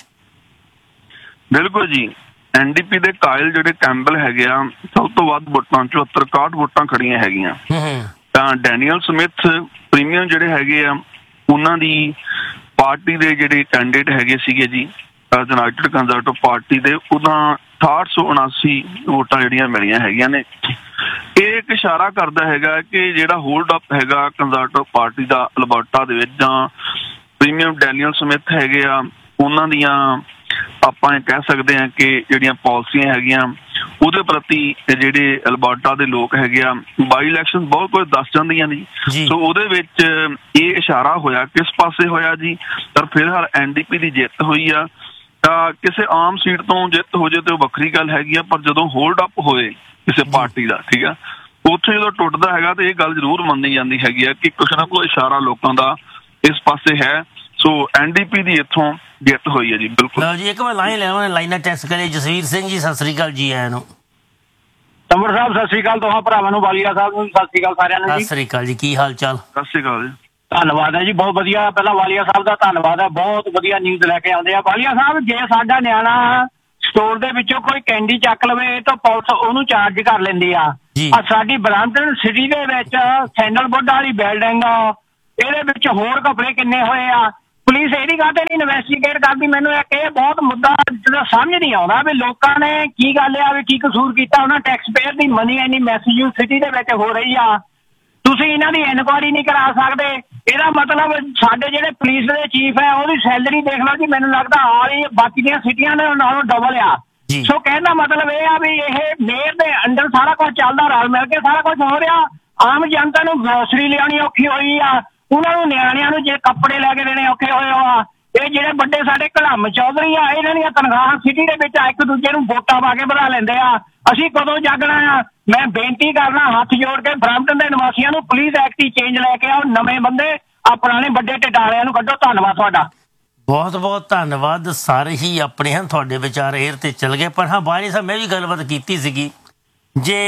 ਬਿਲਕੁਲ ਜੀ, ਐਨ ਡੀ ਪੀ ਦੇ ਕਾਇਲ ਜਿਹੜੇ ਕੈਂਪਬੈਲ ਹੈਗੇ ਆ ਸਭ ਤੋਂ ਵੱਧ ਵੋਟਾਂ ਚੁਹੱਤਰ ਇਕਾਹਠ ਵੋਟਾਂ ਖੜੀਆਂ ਹੈਗੀਆਂ। ਤਾਂ ਡੈਨੀਅਲ ਸਮਿਥ ਪ੍ਰੀਮੀਅਮ ਜਿਹੜੇ ਹੈਗੇ ਆ ਉਹਨਾਂ ਦੀ ਪਾਰਟੀ ਦੇ ਜਿਹੜੇ ਕੈਂਡੀਡੇਟ ਹੈਗੇ ਸੀਗੇ ਜੀ ਯੂਨਾਈਟਿਡ ਕੰਜ਼ਰਵੇਟਿਵ ਪਾਰਟੀ ਦੇ, ਉਹਨਾਂ ਅਠਾਹਠ ਸੌ ਉਨਾਸੀ ਵੋਟਾਂ ਜਿਹੜੀਆਂ ਮਿਲੀਆਂ ਹੈਗੀਆਂ ਨੇ। ਇਹ ਇੱਕ ਇਸ਼ਾਰਾ ਕਰਦਾ ਹੈਗਾ ਕਿ ਜਿਹੜਾ ਹੋਲਡ ਅਪ ਹੈਗਾ ਕੰਜ਼ਰਵੇਟਿਵ ਪਾਰਟੀ ਦਾ ਅਲਬਰਟਾ ਦੇ ਵਿੱਚ ਜਾਂ ਪ੍ਰੀਮੀਅਮ ਡੈਨੀਅਲ ਸਮਿਥ ਹੈਗੇ ਆ ਉਹਨਾਂ ਦੀਆਂ ਆਪਾਂ ਇਹ ਕਹਿ ਸਕਦੇ ਹਾਂ ਕਿ ਜਿਹੜੀਆਂ ਪਾਲਿਸੀਆਂ ਹੈਗੀਆਂ ਉਹਦੇ ਪ੍ਰਤੀ ਜਿਹੜੇ ਅਲਬਰਟਾ ਦੇ ਲੋਕ ਹੈਗੇ ਆ ਬਾਈ ਇਲੈਕਸ਼ਨ ਬਹੁਤ ਕੁਝ ਦੱਸ ਜਾਂਦੀਆਂ ਨੇ। ਸੋ ਉਹਦੇ ਵਿੱਚ ਇਹ ਇਸ਼ਾਰਾ ਹੋਇਆ ਕਿਸ ਪਾਸੇ ਹੋਇਆ ਜੀ, ਪਰ ਫਿਲਹਾਲ ਐਨ ਡੀ ਪੀ ਦੀ ਜਿੱਤ ਹੋਈ ਆ। ਤਾਂ ਕਿਸੇ ਆਮ ਸੀਟ ਤੋਂ ਜਿੱਤ ਹੋ ਜਾਏ ਤੇ ਉਹ ਵੱਖਰੀ ਗੱਲ ਹੈਗੀ ਆ, ਪਰ ਜਦੋਂ ਹੋਲਡ ਅਪ ਹੋਏ ਕਿਸੇ ਪਾਰਟੀ ਦਾ, ਠੀਕ ਆ, ਉੱਥੇ ਜਦੋਂ ਟੁੱਟਦਾ ਹੈਗਾ ਤੇ ਇਹ ਗੱਲ ਜ਼ਰੂਰ ਮੰਨੀ ਜਾਂਦੀ ਹੈਗੀ ਆ ਕਿ ਕੁਛ ਨਾ ਕੋਈ ਇਸ਼ਾਰਾ ਲੋਕਾਂ ਦਾ ਇਸ ਪਾਸੇ ਹੈ। ਸੋ ਐਨ ਡੀ ਪੀ ਦੀ ਇੱਥੋਂ ਜਿੱਤ ਹੋਈ ਹੈ ਜੀ। ਬਿਲਕੁਲ ਜੀ, ਇੱਕ ਵਾਰ ਲਾਈਨ ਲੈਵਾਂ ਲਾਈਨਾਂ ਟੈਸਟ ਕਰੇ। ਜਸਵੀਰ ਸਿੰਘ ਜੀ ਸਤਿ ਸ੍ਰੀ ਅਕਾਲ ਜੀ। ਆਇਆਂ ਨੂੰ ਤੰਬਰ ਸਾਹਿਬ ਸਤਿ ਸ੍ਰੀ ਅਕਾਲ, ਦੋਹਾਂ ਭਰਾਵਾਂ ਨੂੰ, ਵਾਲੀਆ ਸਾਹਿਬ ਨੂੰ ਸਤਿ ਸ੍ਰੀ ਅਕਾਲ ਸਾਰਿਆਂ ਨੂੰ। ਸਤਿ ਸ੍ਰੀ ਅਕਾਲ ਜੀ, ਕੀ ਹਾਲ ਚਾਲ? ਸਤਿ ਸ੍ਰੀ ਅਕਾਲ ਜੀ। ਧੰਨਵਾਦ ਹੈ ਜੀ, ਬਹੁਤ ਵਧੀਆ। ਪਹਿਲਾਂ ਵਾਲੀਆ ਸਾਹਿਬ ਦਾ ਧੰਨਵਾਦ ਹੈ, ਬਹੁਤ ਵਧੀਆ ਨਿਊਜ਼ ਲੈ ਕੇ ਆਉਂਦੇ ਆ। ਵਾਲੀਆ ਸਾਹਿਬ, ਜੇ ਸਾਡਾ ਨਿਆਣਾ ਸਟੋਰ ਦੇ ਵਿੱਚੋਂ ਕੋਈ ਕੈਂਡੀ ਚੱਕ ਲਵੇ ਤਾਂ ਪੁਲਿਸ ਉਹਨੂੰ ਚਾਰਜ ਕਰ ਲੈਂਦੀ ਆ। ਸਾਡੀ ਬਰੈਂਪਟਨ ਸਿਟੀ ਦੇ ਵਿੱਚ ਸੈਂਡਲਵੁੱਡ ਵਾਲੀ ਬਿਲਡਿੰਗ ਇਹਦੇ ਵਿੱਚ ਹੋਰ ਘਪਲੇ ਕਿੰਨੇ ਹੋਏ ਆ, ਪੁਲਿਸ ਇਹਦੀ ਗੱਲ ਤੇ ਨਹੀਂ ਇਨਵੈਸਟੀਗੇਟ ਕਰਦੀ। ਮੈਨੂੰ ਇੱਕ ਇਹ ਬਹੁਤ ਮੁੱਦਾ ਸਮਝ ਨਹੀਂ ਆਉਂਦਾ ਵੀ ਲੋਕਾਂ ਨੇ ਕੀ ਗੱਲ ਆ, ਵੀ ਕੀ ਕਸੂਰ ਕੀਤਾ ਉਹਨਾਂ। ਟੈਕਸ ਪੇਅਰ ਦੀ ਮਨੀ ਇੰਨੀ ਮੈਸੇਜ ਸਿਟੀ ਦੇ ਵਿੱਚ ਹੋ ਰਹੀ ਆ, ਤੁਸੀਂ ਇਹਨਾਂ ਦੀ ਇਨਕੁਆਇਰੀ ਨਹੀਂ ਕਰਾ ਸਕਦੇ। ਇਹਦਾ ਮਤਲਬ ਸਾਡੇ ਜਿਹੜੇ ਪੁਲਿਸ ਦੇ ਚੀਫ ਹੈ ਉਹਦੀ ਸੈਲਰੀ ਦੇਖ ਲਓ ਜੀ, ਮੈਨੂੰ ਲੱਗਦਾ ਹਾਲ ਹੀ ਬਾਕੀ ਦੀਆਂ ਸਿਟੀਆਂ ਦੇ ਨਾਲੋਂ ਡਬਲ ਆ। ਸੋ ਕਹਿਣ ਦਾ ਮਤਲਬ ਇਹ ਆ ਵੀ ਇਹ ਮੇਅਰ ਦੇ ਅੰਡਰ ਸਾਰਾ ਕੁਝ ਚੱਲਦਾ, ਰਲ ਮਿਲ ਕੇ ਸਾਰਾ ਕੁਝ ਹੋ ਰਿਹਾ। ਆਮ ਜਨਤਾ ਨੂੰ ਗਰੋਸਰੀ ਲਿਆਉਣੀ ਔਖੀ ਹੋਈ ਆ, ਉਹਨਾਂ ਨੂੰ ਨਿਆਣਿਆਂ ਨੂੰ ਜੇ ਕੱਪੜੇ ਲੈ ਕੇ ਦੇਣੇ ਔਖੇ ਹੋਏ ਆ। ਇਹ ਜਿਹੜੇ ਵੱਡੇ ਸਾਡੇ ਘਲਮ ਚੌਧਰੀ ਆ, ਇਹਨਾਂ ਦੀਆਂ ਤਨਖਾਹਾਂ ਸਿਟੀ ਦੇ ਵਿੱਚ ਇੱਕ ਦੂਜੇ ਨੂੰ ਵੋਟਾਂ ਪਾ ਕੇ ਵਧਾ ਲੈਂਦੇ ਆ। ਅਸੀਂ ਕਦੋਂ ਜਾਗਣਾ ਆ? ਮੈਂ ਬੇਨਤੀ ਕਰਨਾ ਹੱਥ ਜੋੜ ਕੇ ਬਰੈਂਪਟਨ ਦੇ ਨਿਵਾਸੀਆਂ ਨੂੰ, ਪੁਲਿਸ ਐਕਟ ਹੀ ਚੇਂਜ ਲੈ ਕੇ ਆਓ, ਨਵੇਂ ਬੰਦੇ ਆ ਪੁਰਾਣੇ ਵੱਡੇ ਟਟਾਲਿਆਂ ਨੂੰ ਕੱਢੋ। ਧੰਨਵਾਦ ਤੁਹਾਡਾ। ਬਹੁਤ ਬਹੁਤ ਧੰਨਵਾਦ। ਸਾਰੇ ਹੀ ਆਪਣੇ ਹਨ, ਤੁਹਾਡੇ ਵਿਚਾਰ ਏਅਰ ਤੇ ਚੱਲ ਗਏ। ਪਰ ਹਾਂ ਬਾਰੀ ਸਾਹਿਬ, ਮੈਂ ਵੀ ਗੱਲਬਾਤ ਕੀਤੀ ਸੀਗੀ, ਜੇ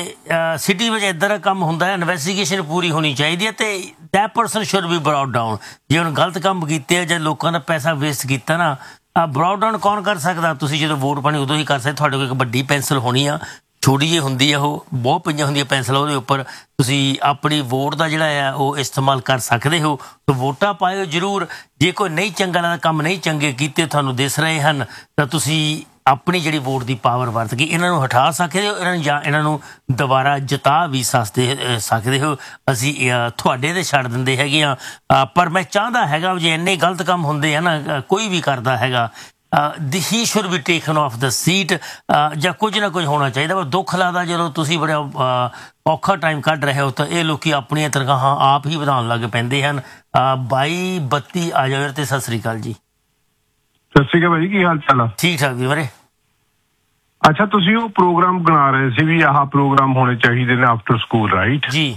ਸਿਟੀ ਵਿੱਚ ਇੱਦਾਂ ਦਾ ਕੰਮ ਹੁੰਦਾ ਹੈ ਇਨਵੈਸਟੀਗੇਸ਼ਨ ਪੂਰੀ ਹੋਣੀ ਚਾਹੀਦੀ ਹੈ ਅਤੇ that person should be ਬਰਾਟ down. ਜੇ ਹੁਣ ਗਲਤ ਕੰਮ ਕੀਤੇ ਜਾਂ ਲੋਕਾਂ ਦਾ ਪੈਸਾ ਵੇਸਟ ਕੀਤਾ ਨਾ, ਬਰਾਟ ਡਾਊਨ ਕੌਣ ਕਰ ਸਕਦਾ? ਤੁਸੀਂ ਜਦੋਂ ਵੋਟ ਪਾਣੀ ਉਦੋਂ ਹੀ ਕਰ ਸਕਦੇ। ਤੁਹਾਡੇ ਕੋਲ ਇੱਕ ਵੱਡੀ ਪੈਨਸਲ ਹੋਣੀ ਆ, ਛੋਟੀ ਜਿਹੀ ਹੁੰਦੀ ਆ, ਉਹ ਬਹੁਤ ਪਈਆਂ ਹੁੰਦੀਆਂ ਪੈਨਸਲ, ਉਹਦੇ ਉੱਪਰ ਤੁਸੀਂ ਆਪਣੀ ਵੋਟ ਦਾ ਜਿਹੜਾ ਆ ਉਹ ਇਸਤੇਮਾਲ ਕਰ ਸਕਦੇ ਹੋ। ਤਾਂ ਵੋਟਾਂ ਪਾਇਓ ਜ਼ਰੂਰ। ਜੇ ਕੋਈ ਨਹੀਂ ਚੰਗਾ ਲੱਗਦਾ, ਕੰਮ ਨਹੀਂ ਚੰਗੇ ਕੀਤੇ ਤੁਹਾਨੂੰ ਦਿਸ ਰਹੇ ਹਨ, ਤਾਂ ਤੁਸੀਂ ਆਪਣੀ ਜਿਹੜੀ ਵੋਟ ਦੀ ਪਾਵਰ ਵਰਤ ਕੇ ਇਹਨਾਂ ਨੂੰ ਹਟਾ ਸਕਦੇ ਹੋ, ਇਹਨਾਂ ਨੂੰ ਜਾਂ ਇਹਨਾਂ ਨੂੰ ਦੁਬਾਰਾ ਜਿਤਾ ਵੀ ਸਕਦੇ ਸਕਦੇ ਹੋ। ਅਸੀਂ ਤੁਹਾਡੇ 'ਤੇ ਛੱਡ ਦਿੰਦੇ ਹੈਗੇ ਹਾਂ। ਪਰ ਮੈਂ ਚਾਹੁੰਦਾ ਹੈਗਾ ਜੇ ਇੰਨੇ ਗਲਤ ਕੰਮ ਹੁੰਦੇ ਆ ਨਾ, ਕੋਈ ਵੀ ਕਰਦਾ ਹੈਗਾ, ਹੀ should be taken of the seat ਜਾਂ ਕੁਝ ਨਾ ਕੁਝ ਹੋਣਾ ਚਾਹੀਦਾ। ਪਰ ਦੁੱਖ ਲੱਗਦਾ ਜਦੋਂ ਤੁਸੀਂ ਬੜਾ ਔਖਾ ਟਾਈਮ ਕੱਢ ਰਹੇ ਹੋ ਤਾਂ ਇਹ ਲੋਕੀ ਆਪਣੀਆਂ ਤਨਖਾਹਾਂ ਆਪ ਹੀ ਵਧਾਉਣ ਲੱਗ ਪੈਂਦੇ ਹਨ। ਬਾਈ ਬੱਤੀ ਆ ਜਾਓ ਤੇ ਸਤਿ ਸ੍ਰੀ ਅਕਾਲ ਜੀ। ਸਤਿ ਸ਼੍ਰੀ ਅਕਾਲ ਭਾਜੀ, ਕੀ ਹਾਲ ਚਾਲ ਆ? ਠੀਕ ਠਾਕ ਜੀ ਵੀਰੇ। ਅੱਛਾ, ਤੁਸੀਂ ਉਹ ਪ੍ਰੋਗਰਾਮ ਬਣਾ ਰਹੇ ਸੀ ਵੀ ਆਹ ਪ੍ਰੋਗਰਾਮ ਹੋਣੇ ਚਾਹੀਦੇ ਨੇ ਆਫਟਰ ਸਕੂਲ, ਰਾਈਟ ਜੀ?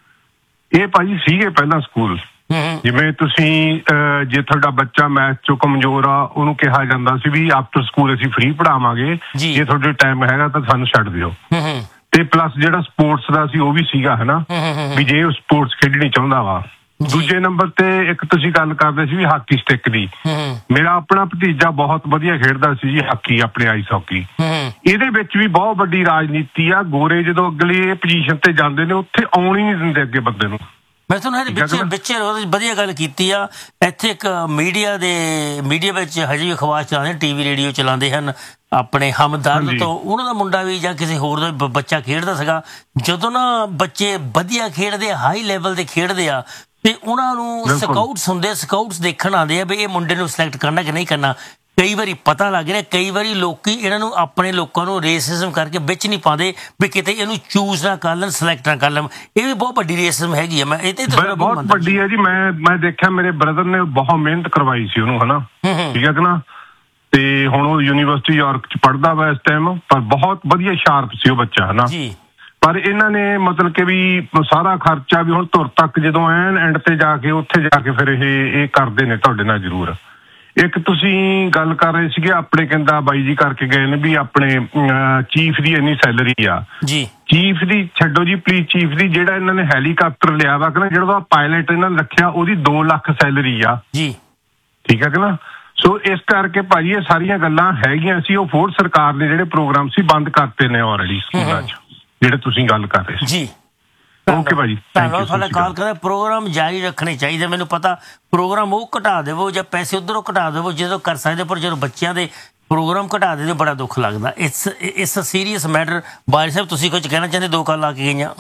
ਇਹ ਭਾਜੀ ਸੀਗੇ ਪਹਿਲਾਂ ਸਕੂਲ, ਜਿਵੇਂ ਤੁਸੀਂ ਜੇ ਤੁਹਾਡਾ ਬੱਚਾ ਮੈਥ ਚੋਂ ਕਮਜ਼ੋਰ ਆ ਉਹਨੂੰ ਕਿਹਾ ਜਾਂਦਾ ਸੀ ਵੀ ਆਫਟਰ ਸਕੂਲ ਅਸੀਂ ਫ੍ਰੀ ਪੜਾਵਾਂਗੇ, ਜੇ ਤੁਹਾਡੇ ਟਾਈਮ ਹੈਗਾ ਤਾਂ ਸਾਨੂੰ ਛੱਡ ਦਿਓ। ਤੇ ਪਲੱਸ ਜਿਹੜਾ ਸਪੋਰਟਸ ਦਾ ਸੀ ਉਹ ਵੀ ਸੀਗਾ, ਹਨਾ, ਵੀ ਜੇ ਉਹ ਸਪੋਰਟਸ ਖੇਡਣੀ ਚਾਹੁੰਦਾ ਵਾ। ਦੂਜੇ ਨੰਬਰ ਤੇ ਇੱਕ ਤੁਸੀਂ ਗੱਲ ਕਰਦੇ ਸੀ ਵੀ ਹਾਕੀ ਸਟਿੱਕ ਦੀ। ਮੇਰਾ ਆਪਣਾ ਭਤੀਜਾ ਬਹੁਤ ਵਧੀਆ ਖੇਡਦਾ ਸੀ ਜੀ ਹਾਕੀ, ਆਪਣੇ ਆਈਸ ਹਾਕੀ। ਇਹਦੇ ਵਿੱਚ ਵੀ ਬਹੁਤ ਵੱਡੀ ਰਾਜਨੀਤੀ ਆ। ਗੋਰੇ ਜਦੋਂ ਅਗਲੀ ਪੋਜੀਸ਼ਨ ਤੇ ਜਾਂਦੇ ਨੇ ਉੱਥੇ ਆਉਣ ਹੀ ਨਹੀਂ ਦਿੰਦੇ ਅੱਗੇ ਬੰਦੇ ਨੂੰ। ਮੈਂ ਤੁਹਾਨੂੰ ਇਹਦੇ ਵਿੱਚ ਵਿੱਚ ਵਧੀਆ ਗੱਲ ਕੀਤੀ ਆ। ਇੱਥੇ ਇੱਕ ਮੀਡੀਆ ਦੇ ਮੀਡੀਆ ਵਿੱਚ ਹਜੇ ਵੀ ਅਖਬਾਰ ਚਲਾਉਂਦੇ, ਟੀ ਵੀ ਰੇਡੀਓ ਚਲਾਉਂਦੇ ਹਨ, ਆਪਣੇ ਹਮਦਰਦ ਤੋਂ ਉਹਨਾਂ ਦਾ ਮੁੰਡਾ ਵੀ ਜਾਂ ਕਿਸੇ ਹੋਰ ਦਾ ਬੱਚਾ ਖੇਡਦਾ ਸੀਗਾ। ਜਦੋਂ ਨਾ ਬੱਚੇ ਵਧੀਆ ਖੇਡਦੇ, ਹਾਈ ਲੈਵਲ ਦੇ ਖੇਡਦੇ ਆ, ਤੇ ਉਹਨਾਂ ਨੂੰ ਸਕਾਊਟਸ ਹੁੰਦੇ, ਸਕਾਊਟਸ ਦੇਖਣ ਆਉਂਦੇ ਆ ਵੀ ਇਹ ਮੁੰਡੇ ਨੂੰ ਸਿਲੈਕਟ ਕਰਨਾ ਕਿ ਨਹੀਂ ਕਰਨਾ। ਕਈ ਵਾਰੀ ਪਤਾ ਲੱਗ ਰਿਹਾ, ਕਈ ਵਾਰੀ ਲੋਕੀ ਇਹਨਾਂ ਨੂੰ ਆਪਣੇ ਲੋਕਾਂ ਨੂੰ ਰੇਸਿਜ਼ਮ ਕਰਕੇ ਵਿੱਚ ਨਹੀਂ ਪਾਉਂਦੇ ਵੀ ਕਿਤੇ ਇਹਨੂੰ ਚੂਜ਼ ਨਾ ਕਰ ਲੈਣ, ਸਿਲੈਕਟ ਨਾ ਕਰ ਲੈਣ। ਇਹ ਵੀ ਬਹੁਤ ਵੱਡੀ ਰੇਸਿਜ਼ਮ ਹੈਗੀ ਆ। ਮੈਂ ਇਹ ਤੇ ਬਹੁਤ ਵੱਡੀ ਹੈ ਜੀ। ਮੈਂ ਮੈਂ ਦੇਖਿਆ ਮੇਰੇ ਬ੍ਰਦਰ ਨੇ ਬਹੁਤ ਮਿਹਨਤ ਕਰਵਾਈ ਸੀ ਉਹਨੂੰ, ਹਨਾ, ਠੀਕ ਹੈ ਕਿ ਨਾ। ਤੇ ਹੁਣ ਉਹ ਯੂਨੀਵਰਸਿਟੀ ਯਾਰਕ ਚ ਪੜ੍ਹਦਾ ਵਾ ਇਸ ਟਾਈਮ, ਪਰ ਬਹੁਤ ਵਧੀਆ ਸ਼ਾਰਪ ਸੀ ਉਹ ਬੱਚਾ, ਹਨਾ। ਪਰ ਇਹਨਾਂ ਨੇ ਮਤਲਬ ਕਿ ਵੀ ਸਾਰਾ ਖਰਚਾ ਵੀ ਹੁਣ ਧੁਰ ਤੱਕ ਜਦੋਂ ਐਨ ਐਂਡ ਤੇ ਜਾ ਕੇ ਉੱਥੇ ਜਾ ਕੇ ਫਿਰ ਇਹ ਇਹ ਕਰਦੇ ਨੇ ਤੁਹਾਡੇ ਨਾਲ ਜ਼ਰੂਰ। ਇੱਕ ਤੁਸੀਂ ਗੱਲ ਕਰ ਰਹੇ ਸੀਗੇ ਆਪਣੇ, ਕਹਿੰਦਾ ਬਾਈ ਜੀ ਕਰਕੇ ਗਏ ਨੇ ਵੀ ਆਪਣੇ ਚੀਫ ਦੀ ਇੰਨੀ ਸੈਲਰੀ ਆ ਜੀ। ਚੀਫ ਦੀ ਛੱਡੋ ਜੀ ਪਲੀਜ਼, ਚੀਫ ਦੀ ਜਿਹੜਾ ਇਹਨਾਂ ਨੇ ਹੈਲੀਕਾਪਟਰ ਲਿਆ ਵਾ ਕਿ ਨਾ, ਜਿਹੜਾ ਪਾਇਲਟ ਇਹਨਾਂ ਨੇ ਰੱਖਿਆ ਉਹਦੀ ਦੋ ਲੱਖ ਸੈਲਰੀ ਆ ਜੀ, ਠੀਕ ਹੈ ਕਿ ਨਾ। ਸੋ ਇਸ ਕਰਕੇ ਭਾਜੀ ਇਹ ਸਾਰੀਆਂ ਗੱਲਾਂ ਹੈਗੀਆਂ ਸੀ। ਉਹ ਫੋਰਡ ਸਰਕਾਰ ਨੇ ਜਿਹੜੇ ਪ੍ਰੋਗਰਾਮ ਸੀ ਬੰਦ ਕਰਤੇ ਨੇ ਆਲਰੇਡੀ ਸਕੂਲਾਂ 'ਚ, ਜਿਹੜੇ ਤੁਸੀਂ ਗੱਲ ਕਰ ਰਹੇ ਸੀ ਜੀ। ਓਕੇ ਭਾਜੀ, ਧੰਨਵਾਦ ਤੁਹਾਡਾ ਕਾਲ ਕਰਿਆ। ਪ੍ਰੋਗਰਾਮ ਜਾਰੀ ਰੱਖਣੇ ਚਾਹੀਦੇ। ਮੈਨੂੰ ਪਤਾ ਪ੍ਰੋਗਰਾਮ ਉਹ ਘਟਾ ਦੇਵੋ ਜਾਂ ਪੈਸੇ ਉੱਧਰੋਂ ਘਟਾ ਦੇਵੋ ਜਦੋਂ ਕਰ ਸਕਦੇ, ਪਰ ਜਦੋਂ ਬੱਚਿਆਂ ਦੇ ਪ੍ਰੋਗਰਾਮ ਘਟਾ ਦੇ ਬੜਾ ਦੁੱਖ ਲੱਗਦਾ। It's it's a serious matter. ਬਾਈ ਸਾਹਿਬ ਤੁਸੀਂ ਕੁਝ ਕਹਿਣਾ ਚਾਹੁੰਦੇ? ਦੋ ਕਾਲ ਲਾ ਕੇ ਗਈਆਂ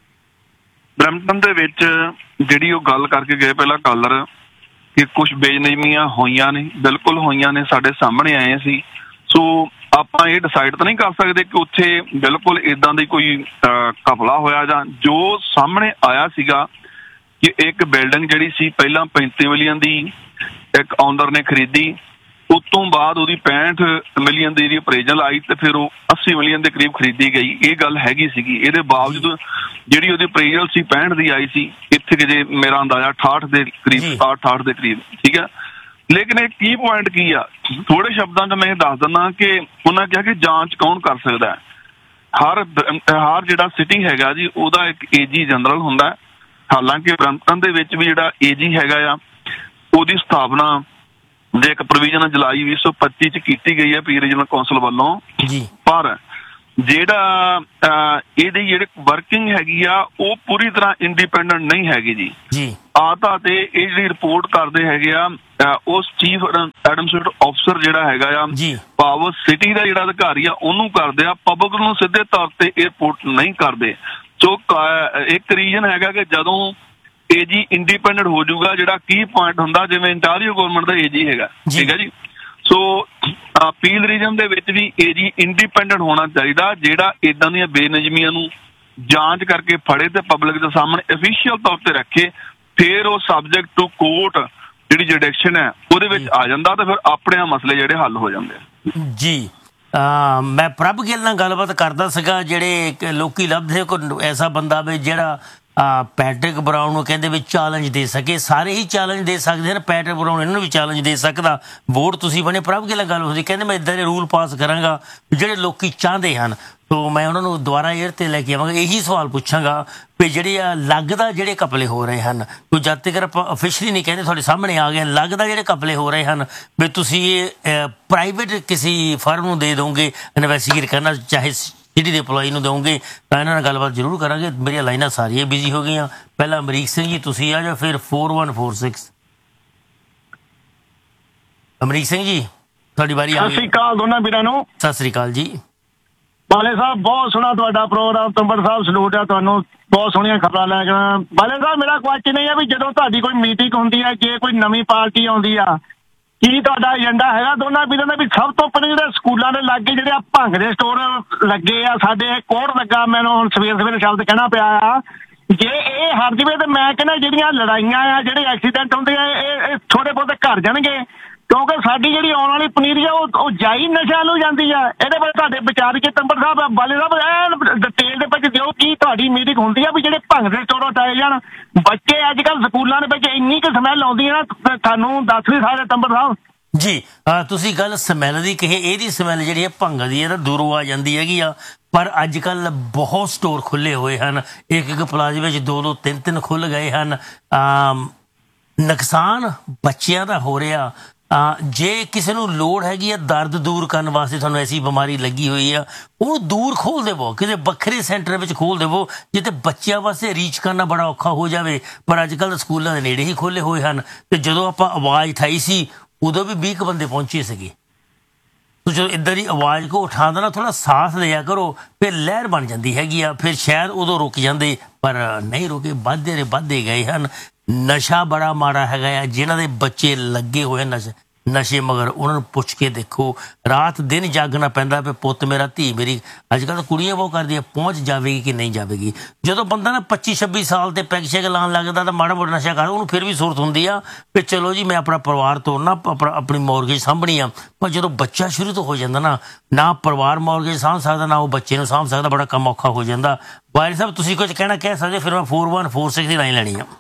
ਬਰੈਂਪਟਨ ਦੇ ਵਿੱਚ, ਜਿਹੜੀ ਉਹ ਗੱਲ ਕਰਕੇ ਗਏ ਪਹਿਲਾਂ ਕਾਲਰ ਕਿ ਕੁਝ ਬੇਨਿਯਮੀਆਂ ਹੋਈਆਂ ਨੇ, ਬਿਲਕੁਲ ਹੋਈਆਂ ਨੇ, ਸਾਡੇ ਸਾਹਮਣੇ ਆਏ ਸੀ। ਸੋ ਆਪਾਂ ਇਹ ਡਿਸਾਈਡ ਤਾਂ ਨਹੀਂ ਕਰ ਸਕਦੇ ਕਿ ਉੱਥੇ ਬਿਲਕੁਲ ਏਦਾਂ ਦੀ ਕੋਈ ਘਪਲਾ ਹੋਇਆ, ਜਾਂ ਜੋ ਸਾਹਮਣੇ ਆਇਆ ਸੀਗਾ ਕਿ ਇੱਕ ਬਿਲਡਿੰਗ ਜਿਹੜੀ ਸੀ ਪਹਿਲਾਂ ਪੈਂਤੀ ਮਿਲੀਅਨ ਦੀ ਇੱਕ ਓਨਰ ਨੇ ਖਰੀਦੀ, ਉਸ ਤੋਂ ਬਾਅਦ ਉਹਦੀ ਪੈਂਹਠ ਮਿਲੀਅਨ ਦੀ ਜਿਹੜੀ ਅਪਰੇਜ਼ਲ ਆਈ ਤੇ ਫਿਰ ਉਹ ਅੱਸੀ ਮਿਲੀਅਨ ਦੇ ਕਰੀਬ ਖਰੀਦੀ ਗਈ। ਇਹ ਗੱਲ ਹੈਗੀ ਸੀਗੀ। ਇਹਦੇ ਬਾਵਜੂਦ ਜਿਹੜੀ ਉਹਦੀ ਅਪਰੇਜ਼ਲ ਸੀ ਪੈਂਹਠ ਦੀ ਆਈ ਸੀ, ਇੱਥੇ ਕਿ ਜੇ ਮੇਰਾ ਅੰਦਾਜ਼ਾ ਅਠਾਹਠ ਦੇ ਕਰੀਬ, ਸਤਾਹਠ ਅਠਾਹਠ ਦੇ ਕਰੀਬ, ਠੀਕ ਹੈ। ਲੇਕਿਨ ਇਹ ਕੀ ਪੁਆਇੰਟ ਕੀ ਆ, ਥੋੜੇ ਸ਼ਬਦਾਂ 'ਚ ਮੈਂ ਇਹ ਦੱਸ ਦਿੰਦਾ ਕਿ ਉਹਨਾਂ ਕਿਹਾ ਕਿ ਜਾਂਚ ਕੌਣ ਕਰ ਸਕਦਾ। ਹਰ ਹਰ ਜਿਹੜਾ ਸਿਟੀ ਹੈਗਾ ਜੀ ਉਹਦਾ ਇੱਕ ਏਜੀ ਜਨਰਲ ਹੁੰਦਾ। ਹਾਲਾਂਕਿ ਬਰੈਂਪਟਨ ਦੇ ਵਿੱਚ ਵੀ ਜਿਹੜਾ ਏਜੀ ਹੈਗਾ ਆ ਉਹਦੀ ਸਥਾਪਨਾ ਦੇ ਇੱਕ ਪ੍ਰੋਵੀਜ਼ਨ ਜੁਲਾਈ ਵੀਹ ਸੌ ਪੱਚੀ 'ਚ ਕੀਤੀ ਗਈ ਹੈ ਪੀ ਰੀਜਨਲ ਕੌਂਸਲ ਵੱਲੋਂ। ਪਰ ਜਿਹੜਾ ਇਹਦੀ ਜਿਹੜੀ ਵਰਕਿੰਗ ਹੈਗੀ ਆ ਉਹ ਪੂਰੀ ਤਰ੍ਹਾਂ ਇੰਡੀਪੈਂਡੈਂਟ ਨਹੀਂ ਹੈਗੀ ਜੀ। ਆ ਤਾਂ ਤੇ ਇਹ ਜਿਹੜੀ ਰਿਪੋਰਟ ਕਰਦੇ ਹੈਗੇ ਆ ਉਸ ਚੀਫ ਐਡਮਿਨਿਸਟ੍ਰੇਟਿਵ ਅਫਸਰ ਜਿਹੜਾ ਹੈਗਾ ਆ ਪਾਵਰ ਸਿਟੀ ਦਾ ਜਿਹੜਾ ਅਧਿਕਾਰੀ ਆ ਉਹਨੂੰ ਕਰਦੇ ਆ, ਪਬਲਿਕ ਨੂੰ ਸਿੱਧੇ ਤੌਰ ਤੇ ਇਹ ਰਿਪੋਰਟ ਨਹੀਂ ਕਰਦੇ। ਸੋ ਇੱਕ ਰੀਜ਼ਨ ਹੈਗਾ ਕਿ ਜਦੋਂ ਏਜੀ ਇੰਡੀਪੈਂਡੈਂਟ ਹੋ ਜਾਊਗਾ, ਜਿਹੜਾ ਕੀ ਪੁਆਇੰਟ ਹੁੰਦਾ ਜਿਵੇਂ ਇੰਟਾਰੀਓ ਗਵਰਨਮੈਂਟ ਦਾ ਏਜੀ ਹੈਗਾ, ਠੀਕ ਹੈ ਜੀ। ਸੋ ਅਪੀਲ ਰੀਜਨ ਦੇ ਵਿੱਚ ਵੀ ਏਜੀ ਇੰਡੀਪੈਂਡੈਂਟ ਹੋਣਾ ਚਾਹੀਦਾ, ਜਿਹੜਾ ਏਦਾਂ ਦੀਆਂ ਬੇਨਿਯਮੀਆਂ ਨੂੰ ਜਾਂਚ ਕਰਕੇ ਫੜੇ ਤੇ ਪਬਲਿਕ ਦੇ ਸਾਹਮਣੇ ਅਫੀਸ਼ੀਅਲ ਤੌਰ ਤੇ ਰੱਖੇ। ਫਿਰ ਉਹ ਸਬਜੈਕਟ ਟੂ ਕੋਰਟ ਜਿਹੜੀ ਜੁਡੀਸ਼ਨ ਹੈ ਉਹਦੇ ਵਿੱਚ ਆ ਜਾਂਦਾ ਤੇ ਫਿਰ ਆਪਣੇ ਮਸਲੇ ਜਿਹੜੇ ਹੱਲ ਹੋ ਜਾਂਦੇ ਆ ਜੀ। ਮੈਂ ਪ੍ਰਭ ਗਿੱਲ ਨਾਲ ਗੱਲਬਾਤ ਕਰਦਾ ਸੀਗਾ। ਜਿਹੜੇ ਲੋਕੀ ਲੱਭਦੇ ਕੋਈ ਐਸਾ ਬੰਦਾ ਵੀ ਜਿਹੜਾ ਪੈਟਰਿਕ ਬਰਾਊਨ ਨੂੰ ਕਹਿੰਦੇ ਵੀ ਚੈਲੰਜ ਦੇ ਸਕੇ। ਸਾਰੇ ਹੀ ਚੈਲੰਜ ਦੇ ਸਕਦੇ ਹਨ। ਪੈਟਰਿਕ ਬਰਾਊਨ ਇਹਨਾਂ ਨੂੰ ਵੀ ਚੈਲੰਜ ਦੇ ਸਕਦਾ। ਵੋਟ ਤੁਸੀਂ ਬਣੇ। ਪ੍ਰਭ ਗਿੱਲ ਗੱਲ ਹੁੰਦੀ, ਕਹਿੰਦੇ ਮੈਂ ਇੱਦਾਂ ਦੇ ਰੂਲ ਪਾਸ ਕਰਾਂਗਾ ਜਿਹੜੇ ਲੋਕੀ ਚਾਹੁੰਦੇ ਹਨ। ਤੋ ਮੈਂ ਉਹਨਾਂ ਨੂੰ ਦੁਬਾਰਾ ਏਅਰ ਤੇ ਲੈ ਕੇ ਆਵਾਂਗਾ। ਇਹੀ ਸਵਾਲ ਪੁੱਛਾਂਗਾ ਵੀ ਜਿਹੜੇ ਆ ਲੱਗਦਾ ਜਿਹੜੇ ਘਪਲੇ ਹੋ ਰਹੇ ਹਨ, ਕੋਈ ਜਦ ਤੱਕ ਆਪਾਂ ਅਫੀਸ਼ਲੀ ਨਹੀਂ ਕਹਿੰਦੇ, ਤੁਹਾਡੇ ਸਾਹਮਣੇ ਆ ਗਏ, ਲੱਗਦਾ ਜਿਹੜੇ ਘਪਲੇ ਹੋ ਰਹੇ ਹਨ ਵੀ ਤੁਸੀਂ ਇਹ ਪ੍ਰਾਈਵੇਟ ਕਿਸੇ ਫਰਮ ਨੂੰ ਦੇ ਦੋਗੇ ਇਨਵੈਸਟੀਗੇਟ ਕਰਨਾ, ਚਾਹੇ ਸਿਟੀ ਦੇ ਇੰਪਲੋਈ ਨੂੰ ਦੇਵੋਗੇ, ਤਾਂ ਇਹਨਾਂ ਨਾਲ ਗੱਲਬਾਤ ਜ਼ਰੂਰ ਕਰਾਂਗੇ। ਮੇਰੀਆਂ ਲਾਈਨਾਂ ਸਾਰੀਆਂ ਬਿਜ਼ੀ ਹੋ ਗਈਆਂ। ਪਹਿਲਾਂ ਅਮਰੀਕ ਸਿੰਘ ਜੀ ਤੁਸੀਂ ਆ ਜਾਓ, ਫਿਰ four one four six. Amrik Singh ji ਤੁਹਾਡੀ ਵਾਰੀ ਆ ਗਈ। ਸਤਿ ਸ੍ਰੀ ਅਕਾਲ ਦੋਨਾਂ ਵੀਰਾਂ ਨੂੰ। ਸਤਿ ਸ੍ਰੀ ਅਕਾਲ ਜੀ। ਬਾਲੇ ਸਾਹਿਬ ਬਹੁਤ ਸੋਹਣਾ ਤੁਹਾਡਾ ਪ੍ਰੋਗਰਾਮ। ਤੁੰਬੜ ਸਾਹਿਬ ਸਲੂਟ ਆ ਤੁਹਾਨੂੰ, ਬਹੁਤ ਸੋਹਣੀਆਂ ਖਬਰਾਂ ਲੈ ਕੇ। ਬਾਲੇ ਸਾਹਿਬ ਮੇਰਾ ਕੁਐਸਚਨ ਇਹ ਹੈ ਵੀ ਜਦੋਂ ਤੁਹਾਡੀ ਕੋਈ ਮੀਟਿੰਗ ਹੁੰਦੀ ਹੈ, ਜੇ ਕੋਈ ਨਵੀਂ ਪਾਰਟੀ ਆਉਂਦੀ ਆ, ਕੀ ਤੁਹਾਡਾ ਏਜੰਡਾ ਹੈਗਾ ਦੋਨਾਂ ਵੀਰਾਂ ਦਾ ਵੀ ਸਭ ਤੋਂ ਪਹਿਲਾਂ ਜਿਹੜੇ ਸਕੂਲਾਂ ਦੇ ਲਾਗੇ ਜਿਹੜੇ ਆ ਭੰਗ ਦੇ ਸਟੋਰ ਲੱਗੇ ਆ, ਸਾਡੇ ਕੋਡ ਲੱਗਾ, ਮੈਨੂੰ ਹੁਣ ਸਵੇਰ ਸਵੇਰੇ ਸ਼ਬਦ ਕਹਿਣਾ ਪਿਆ ਆ, ਜੇ ਇਹ ਹਟ ਜਾਵੇ ਤਾਂ ਮੈਂ ਕਹਿੰਦਾ ਜਿਹੜੀਆਂ ਲੜਾਈਆਂ ਆ, ਜਿਹੜੇ ਐਕਸੀਡੈਂਟ ਹੁੰਦੇ ਆ, ਇਹ ਥੋੜੇ ਬਹੁਤੇ ਘਟ ਜਾਣਗੇ ਕਿਉਂਕਿ ਸਾਡੀ ਜਿਹੜੀ ਆਉਣ ਵਾਲੀ ਪਨੀਰੀ ਆ ਉਹ ਉਹ ਜਾਈ ਨਸ਼ਾ ਨੂੰ ਜਾਂਦੀ ਆ। ਇਹਦੇ ਬਾਰੇ ਤੁਹਾਡੇ ਵਿਚਾਰ ਕੇ ਤੰਬਰ ਸਾਹਿਬ ਬਾਲੇ ਸਾਹਿਬ ਐਨ ਡਿਟੇਲ ਦੇ ਵਿੱਚ ਦਿਓ ਕੀ ਤੁਹਾਡੀ ਮੀਟਿੰਗ ਹੁੰਦੀ ਆ ਵੀ ਜਿਹੜੇ ਭੰਗ ਦੇ ਚੋਰੋ ਟਾਏ ਜਾਣ। ਬੱਚੇ ਅੱਜ ਕੱਲ੍ਹ ਸਕੂਲਾਂ ਦੇ ਵਿੱਚ ਇੰਨੀ ਕੁ ਸਮੈਲ ਆਉਂਦੀ ਆ ਨਾ, ਤੁਹਾਨੂੰ ਦੱਸ ਨਹੀਂ ਸਕਦੇ ਤੰਬਰ ਸਾਹਿਬ ਜੀ। ਤੁਸੀਂ ਗੱਲ ਸਮੈਲ ਦੀ ਕਹੀ, ਇਹਦੀ ਸਮੈਲ ਜਿਹੜੀ ਹੈ ਭੰਗ ਦੀ ਹੈ ਨਾ ਦੂਰੋਂ ਆ ਜਾਂਦੀ ਹੈਗੀ ਆ। ਪਰ ਅੱਜ ਕੱਲ੍ਹ ਬਹੁਤ ਸਟੋਰ ਖੁੱਲ੍ਹੇ ਹੋਏ ਹਨ, ਇੱਕ ਇੱਕ ਪਲਾਜ਼ੇ ਵਿੱਚ ਦੋ ਦੋ ਤਿੰਨ ਤਿੰਨ ਖੁੱਲ੍ਹ ਗਏ ਹਨ। ਨੁਕਸਾਨ ਬੱਚਿਆਂ ਦਾ ਹੋ ਰਿਹਾ। ਜੇ ਕਿਸੇ ਨੂੰ ਲੋੜ ਹੈਗੀ ਆ ਦਰਦ ਦੂਰ ਕਰਨ ਵਾਸਤੇ, ਤੁਹਾਨੂੰ ਐਸੀ ਬਿਮਾਰੀ ਲੱਗੀ ਹੋਈ ਆ, ਉਹ ਦੂਰ ਖੋਲ ਦੇਵੋ, ਕਿਸੇ ਵੱਖਰੇ ਸੈਂਟਰ ਵਿੱਚ ਖੋਲ ਦੇਵੋ ਜਿੱਥੇ ਬੱਚਿਆਂ ਵਾਸਤੇ ਰੀਚ ਕਰਨਾ ਬੜਾ ਔਖਾ ਹੋ ਜਾਵੇ। ਪਰ ਅੱਜ ਕੱਲ੍ਹ ਸਕੂਲਾਂ ਦੇ ਨੇੜੇ ਹੀ ਖੋਲ੍ਹੇ ਹੋਏ ਹਨ। ਤੇ ਜਦੋਂ ਆਪਾਂ ਆਵਾਜ਼ ਉਠਾਈ ਸੀ ਉਦੋਂ ਵੀ ਵੀਹ ਕੁ ਬੰਦੇ ਪਹੁੰਚੇ ਸੀਗੇ। ਤੋ ਜਦੋਂ ਇੱਦਾਂ ਦੀ ਆਵਾਜ਼ ਕੋ ਉਠਾਉਂਦਾ ਨਾ, ਥੋੜ੍ਹਾ ਸਾਥ ਦਿਆ ਕਰੋ, ਫਿਰ ਲਹਿਰ ਬਣ ਜਾਂਦੀ ਹੈਗੀ ਆ। ਫਿਰ ਸ਼ਾਇਦ ਉਦੋਂ ਰੁਕ ਜਾਂਦੇ, ਪਰ ਨਹੀਂ ਰੁਕੇ, ਵੱਧਦੇ ਦੇ ਵੱਧਦੇ ਗਏ ਹਨ। ਨਸ਼ਾ ਬੜਾ ਮਾੜਾ ਹੈਗਾ ਆ। ਜਿਨ੍ਹਾਂ ਦੇ ਬੱਚੇ ਲੱਗੇ ਹੋਏ ਨਸ਼ੇ ਨਸ਼ੇ ਮਗਰ, ਉਹਨਾਂ ਨੂੰ ਪੁੱਛ ਕੇ ਦੇਖੋ, ਰਾਤ ਦਿਨ ਜਾਗਣਾ ਪੈਂਦਾ ਵੀ ਪੁੱਤ ਮੇਰਾ, ਧੀ ਮੇਰੀ। ਅੱਜ ਕੱਲ੍ਹ ਤਾਂ ਕੁੜੀਆਂ ਬਹੁਤ ਕਰਦੀਆਂ, ਪਹੁੰਚ ਜਾਵੇਗੀ ਕਿ ਨਹੀਂ ਜਾਵੇਗੀ। ਜਦੋਂ ਬੰਦਾ ਨਾ ਪੱਚੀ ਛੱਬੀ ਸਾਲ ਤੇ ਪੈਗ ਸ਼ੈਗ ਲਾਉਣ ਲੱਗਦਾ ਤਾਂ ਮਾੜਾ ਮੋਟਾ ਨਸ਼ਾ ਕਰਦਾ, ਉਹਨੂੰ ਫਿਰ ਵੀ ਸੁਰਤ ਹੁੰਦੀ ਆ ਵੀ ਚਲੋ ਜੀ ਮੈਂ ਆਪਣਾ ਪਰਿਵਾਰ ਤੋਰਨਾ, ਆਪਣੀ ਮੌਰਗੇਜ ਸਾਂਭਣੀ ਆ। ਪਰ ਜਦੋਂ ਬੱਚਾ ਸ਼ੁਰੂ ਤੋਂ ਹੋ ਜਾਂਦਾ ਨਾ, ਨਾ ਪਰਿਵਾਰ ਮੌਰਗੇਜ ਸਾਂਭ ਸਕਦਾ, ਨਾ ਉਹ ਬੱਚੇ ਨੂੰ ਸਾਂਭ ਸਕਦਾ, ਬੜਾ ਕੰਮ ਔਖਾ ਹੋ ਜਾਂਦਾ। ਵਾਇਰ ਸਾਹਿਬ ਤੁਸੀਂ ਕੁਝ ਕਹਿਣਾ ਕਹਿ ਸਕਦੇ, ਫਿਰ ਮੈਂ ਫੋਰ ਵਨ ਫੋਰ ਸਿਕਸ ਦੀ ਲਾਈਨ ਲੈਣੀ ਆ।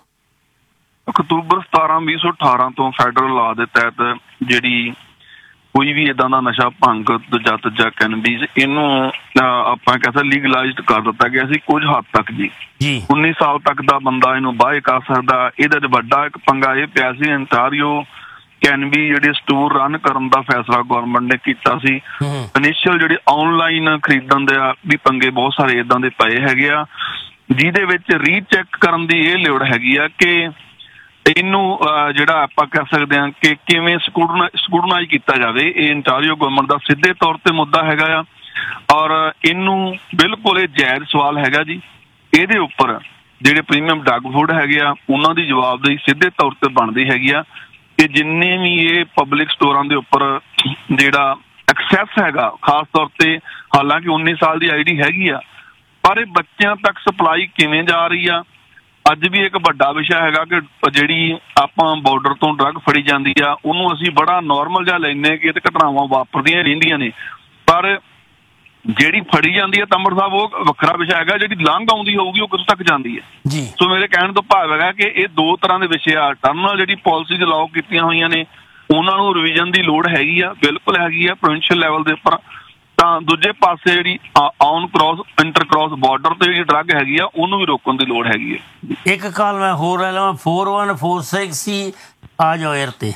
ਅਕਤੂਬਰ ਸਤਾਰਾਂ ਵੀਹ ਸੌ ਅਠਾਰਾਂ ਤੋਂ ਫੈਡਰਲ ਲਾ ਦੇ ਤਹਿਤ ਜਿਹੜੀ ਕੋਈ ਵੀ ਇਦਾਂ ਦਾ ਨਸ਼ਾ, ਭੰਗ, ਦੂਜਾ ਤੀਜਾ ਕੈਨਬੀਸ, ਇਹਨੂੰ ਆਪਾਂ ਕਹਿੰਦੇ ਲੀਗਲਾਈਜ਼ਡ ਕਰ ਦਿੱਤਾ ਗਿਆ ਸੀ ਕੁਝ ਹੱਦ ਤੱਕ ਜੀ। ਉੱਨੀ ਸਾਲ ਤੱਕ ਦਾ ਬੰਦਾ ਇਹਨੂੰ ਬਾਏ ਕਰ ਸਕਦਾ। ਇਹਦੇ ਚ ਵੱਡਾ ਇੱਕ ਪੰਗਾ ਇਹ ਪਿਆ ਸੀ, ਅੰਟਾਰੀਓ ਕੈਨਬੀ ਜਿਹੜੇ ਸਟੋਰ ਰਨ ਕਰਨ ਦਾ ਫੈਸਲਾ ਗਵਰਨਮੈਂਟ ਨੇ ਕੀਤਾ ਸੀ। ਇਨੀਸ਼ੀਅਲ ਜਿਹੜੇ ਆਨਲਾਈਨ ਖਰੀਦਣ ਦੇ ਵੀ ਪੰਗੇ ਬਹੁਤ ਸਾਰੇ ਇਦਾਂ ਦੇ ਪਏ ਹੈਗੇ ਆ, ਜਿਹਦੇ ਵਿੱਚ ਰੀਚੈਕ ਕਰਨ ਦੀ ਇਹ ਲੋੜ ਹੈਗੀ ਆ ਕਿ ਇਹਨੂੰ ਜਿਹੜਾ ਆਪਾਂ ਕਹਿ ਸਕਦੇ ਹਾਂ ਕਿ ਕਿਵੇਂ ਸਕੂਟਨਾਈਜ਼ ਕੀਤਾ ਜਾਵੇ। ਇਹ ਅੰਟਾਰੀਓ ਗਵਰਨਮੈਂਟ ਦਾ ਸਿੱਧੇ ਤੌਰ ਤੇ ਮੁੱਦਾ ਹੈਗਾ ਆ, ਔਰ ਇਹਨੂੰ ਬਿਲਕੁਲ ਇਹ ਜਾਇਜ਼ ਸਵਾਲ ਹੈਗਾ ਜੀ। ਇਹਦੇ ਉੱਪਰ ਜਿਹੜੇ ਪ੍ਰੀਮੀਅਮ ਡਰੱਗ ਫੂਡ ਹੈਗੇ ਆ, ਉਹਨਾਂ ਦੀ ਜਵਾਬਦੇਹੀ ਸਿੱਧੇ ਤੌਰ ਤੇ ਬਣਦੀ ਹੈਗੀ ਆ ਕਿ ਜਿੰਨੇ ਵੀ ਇਹ ਪਬਲਿਕ ਸਟੋਰਾਂ ਦੇ ਉੱਪਰ ਜਿਹੜਾ ਐਕਸੈਸ ਹੈਗਾ, ਖਾਸ ਤੌਰ ਤੇ ਹਾਲਾਂਕਿ ਉੱਨੀ ਸਾਲ ਦੀ ਆਈ ਡੀ ਹੈਗੀ ਆ, ਪਰ ਇਹ ਬੱਚਿਆਂ ਤੱਕ ਸਪਲਾਈ ਕਿਵੇਂ ਜਾ ਰਹੀ ਆ, ਅੱਜ ਵੀ ਇੱਕ ਵੱਡਾ ਵਿਸ਼ਾ ਹੈਗਾ ਕਿ ਜਿਹੜੀ ਆਪਾਂ ਬਾਰਡਰ ਤੋਂ ਡਰੱਗ ਫੜੀ ਜਾਂਦੀ ਆ, ਉਹਨੂੰ ਅਸੀਂ ਬੜਾ ਨੋਰਮਲ ਜਿਹਾ ਲੈਂਦੇ ਕਿ ਇਹ ਤੇ ਘਟਨਾਵਾਂ ਵਾਪਰਦੀਆਂ ਰਹਿੰਦੀਆਂ ਨੇ, ਪਰ ਜਿਹੜੀ ਫੜੀ ਜਾਂਦੀ ਹੈ ਤੰਬਰ ਸਾਹਿਬ ਉਹ ਵੱਖਰਾ ਵਿਸ਼ਾ ਹੈਗਾ। ਜਿਹੜੀ ਲੰਘ ਆਉਂਦੀ ਹੋਊਗੀ ਉਹ ਕਿੱਥੋਂ ਤੱਕ ਜਾਂਦੀ ਹੈ। ਸੋ ਮੇਰੇ ਕਹਿਣ ਤੋਂ ਭਾਵ ਹੈਗਾ ਕਿ ਇਹ ਦੋ ਤਰ੍ਹਾਂ ਦੇ ਵਿਸ਼ੇ ਆ। ਟਰਮੀਨਲ ਜਿਹੜੀ ਪਾਲਿਸੀਜ਼ ਲਾਗੂ ਕੀਤੀਆਂ ਹੋਈਆਂ ਨੇ ਉਹਨਾਂ ਨੂੰ ਰਿਵੀਜ਼ਨ ਦੀ ਲੋੜ ਹੈਗੀ ਆ, ਬਿਲਕੁਲ ਹੈਗੀ ਆ ਪ੍ਰੋਵਿੰਸ਼ੀਅਲ ਲੈਵਲ ਦੇ ਉੱਪਰ। ਤਾਂ ਦੂਜੇ ਪਾਸੇ ਜਿਹੜੀ ਆਨ ਕ੍ਰਾਸ ਇੰਟਰ ਕ੍ਰਾਸ ਬਾਰਡਰ ਤੇ ਜਿਹੜੀ ਡਰੱਗ ਹੈਗੀ ਆ ਉਹਨੂੰ ਵੀ ਰੋਕਣ ਦੀ ਲੋੜ ਹੈਗੀ ਹੈ। ਇੱਕ ਕਾਲ ਮੈਂ ਹੋਰ ਲੈ ਲਵਾਂ, ਫੋਰ ਵਨ ਫੋਰ ਸਿਕਸ ਹੀ ਆ ਜਾਓ ਏਅਰ ਤੇ।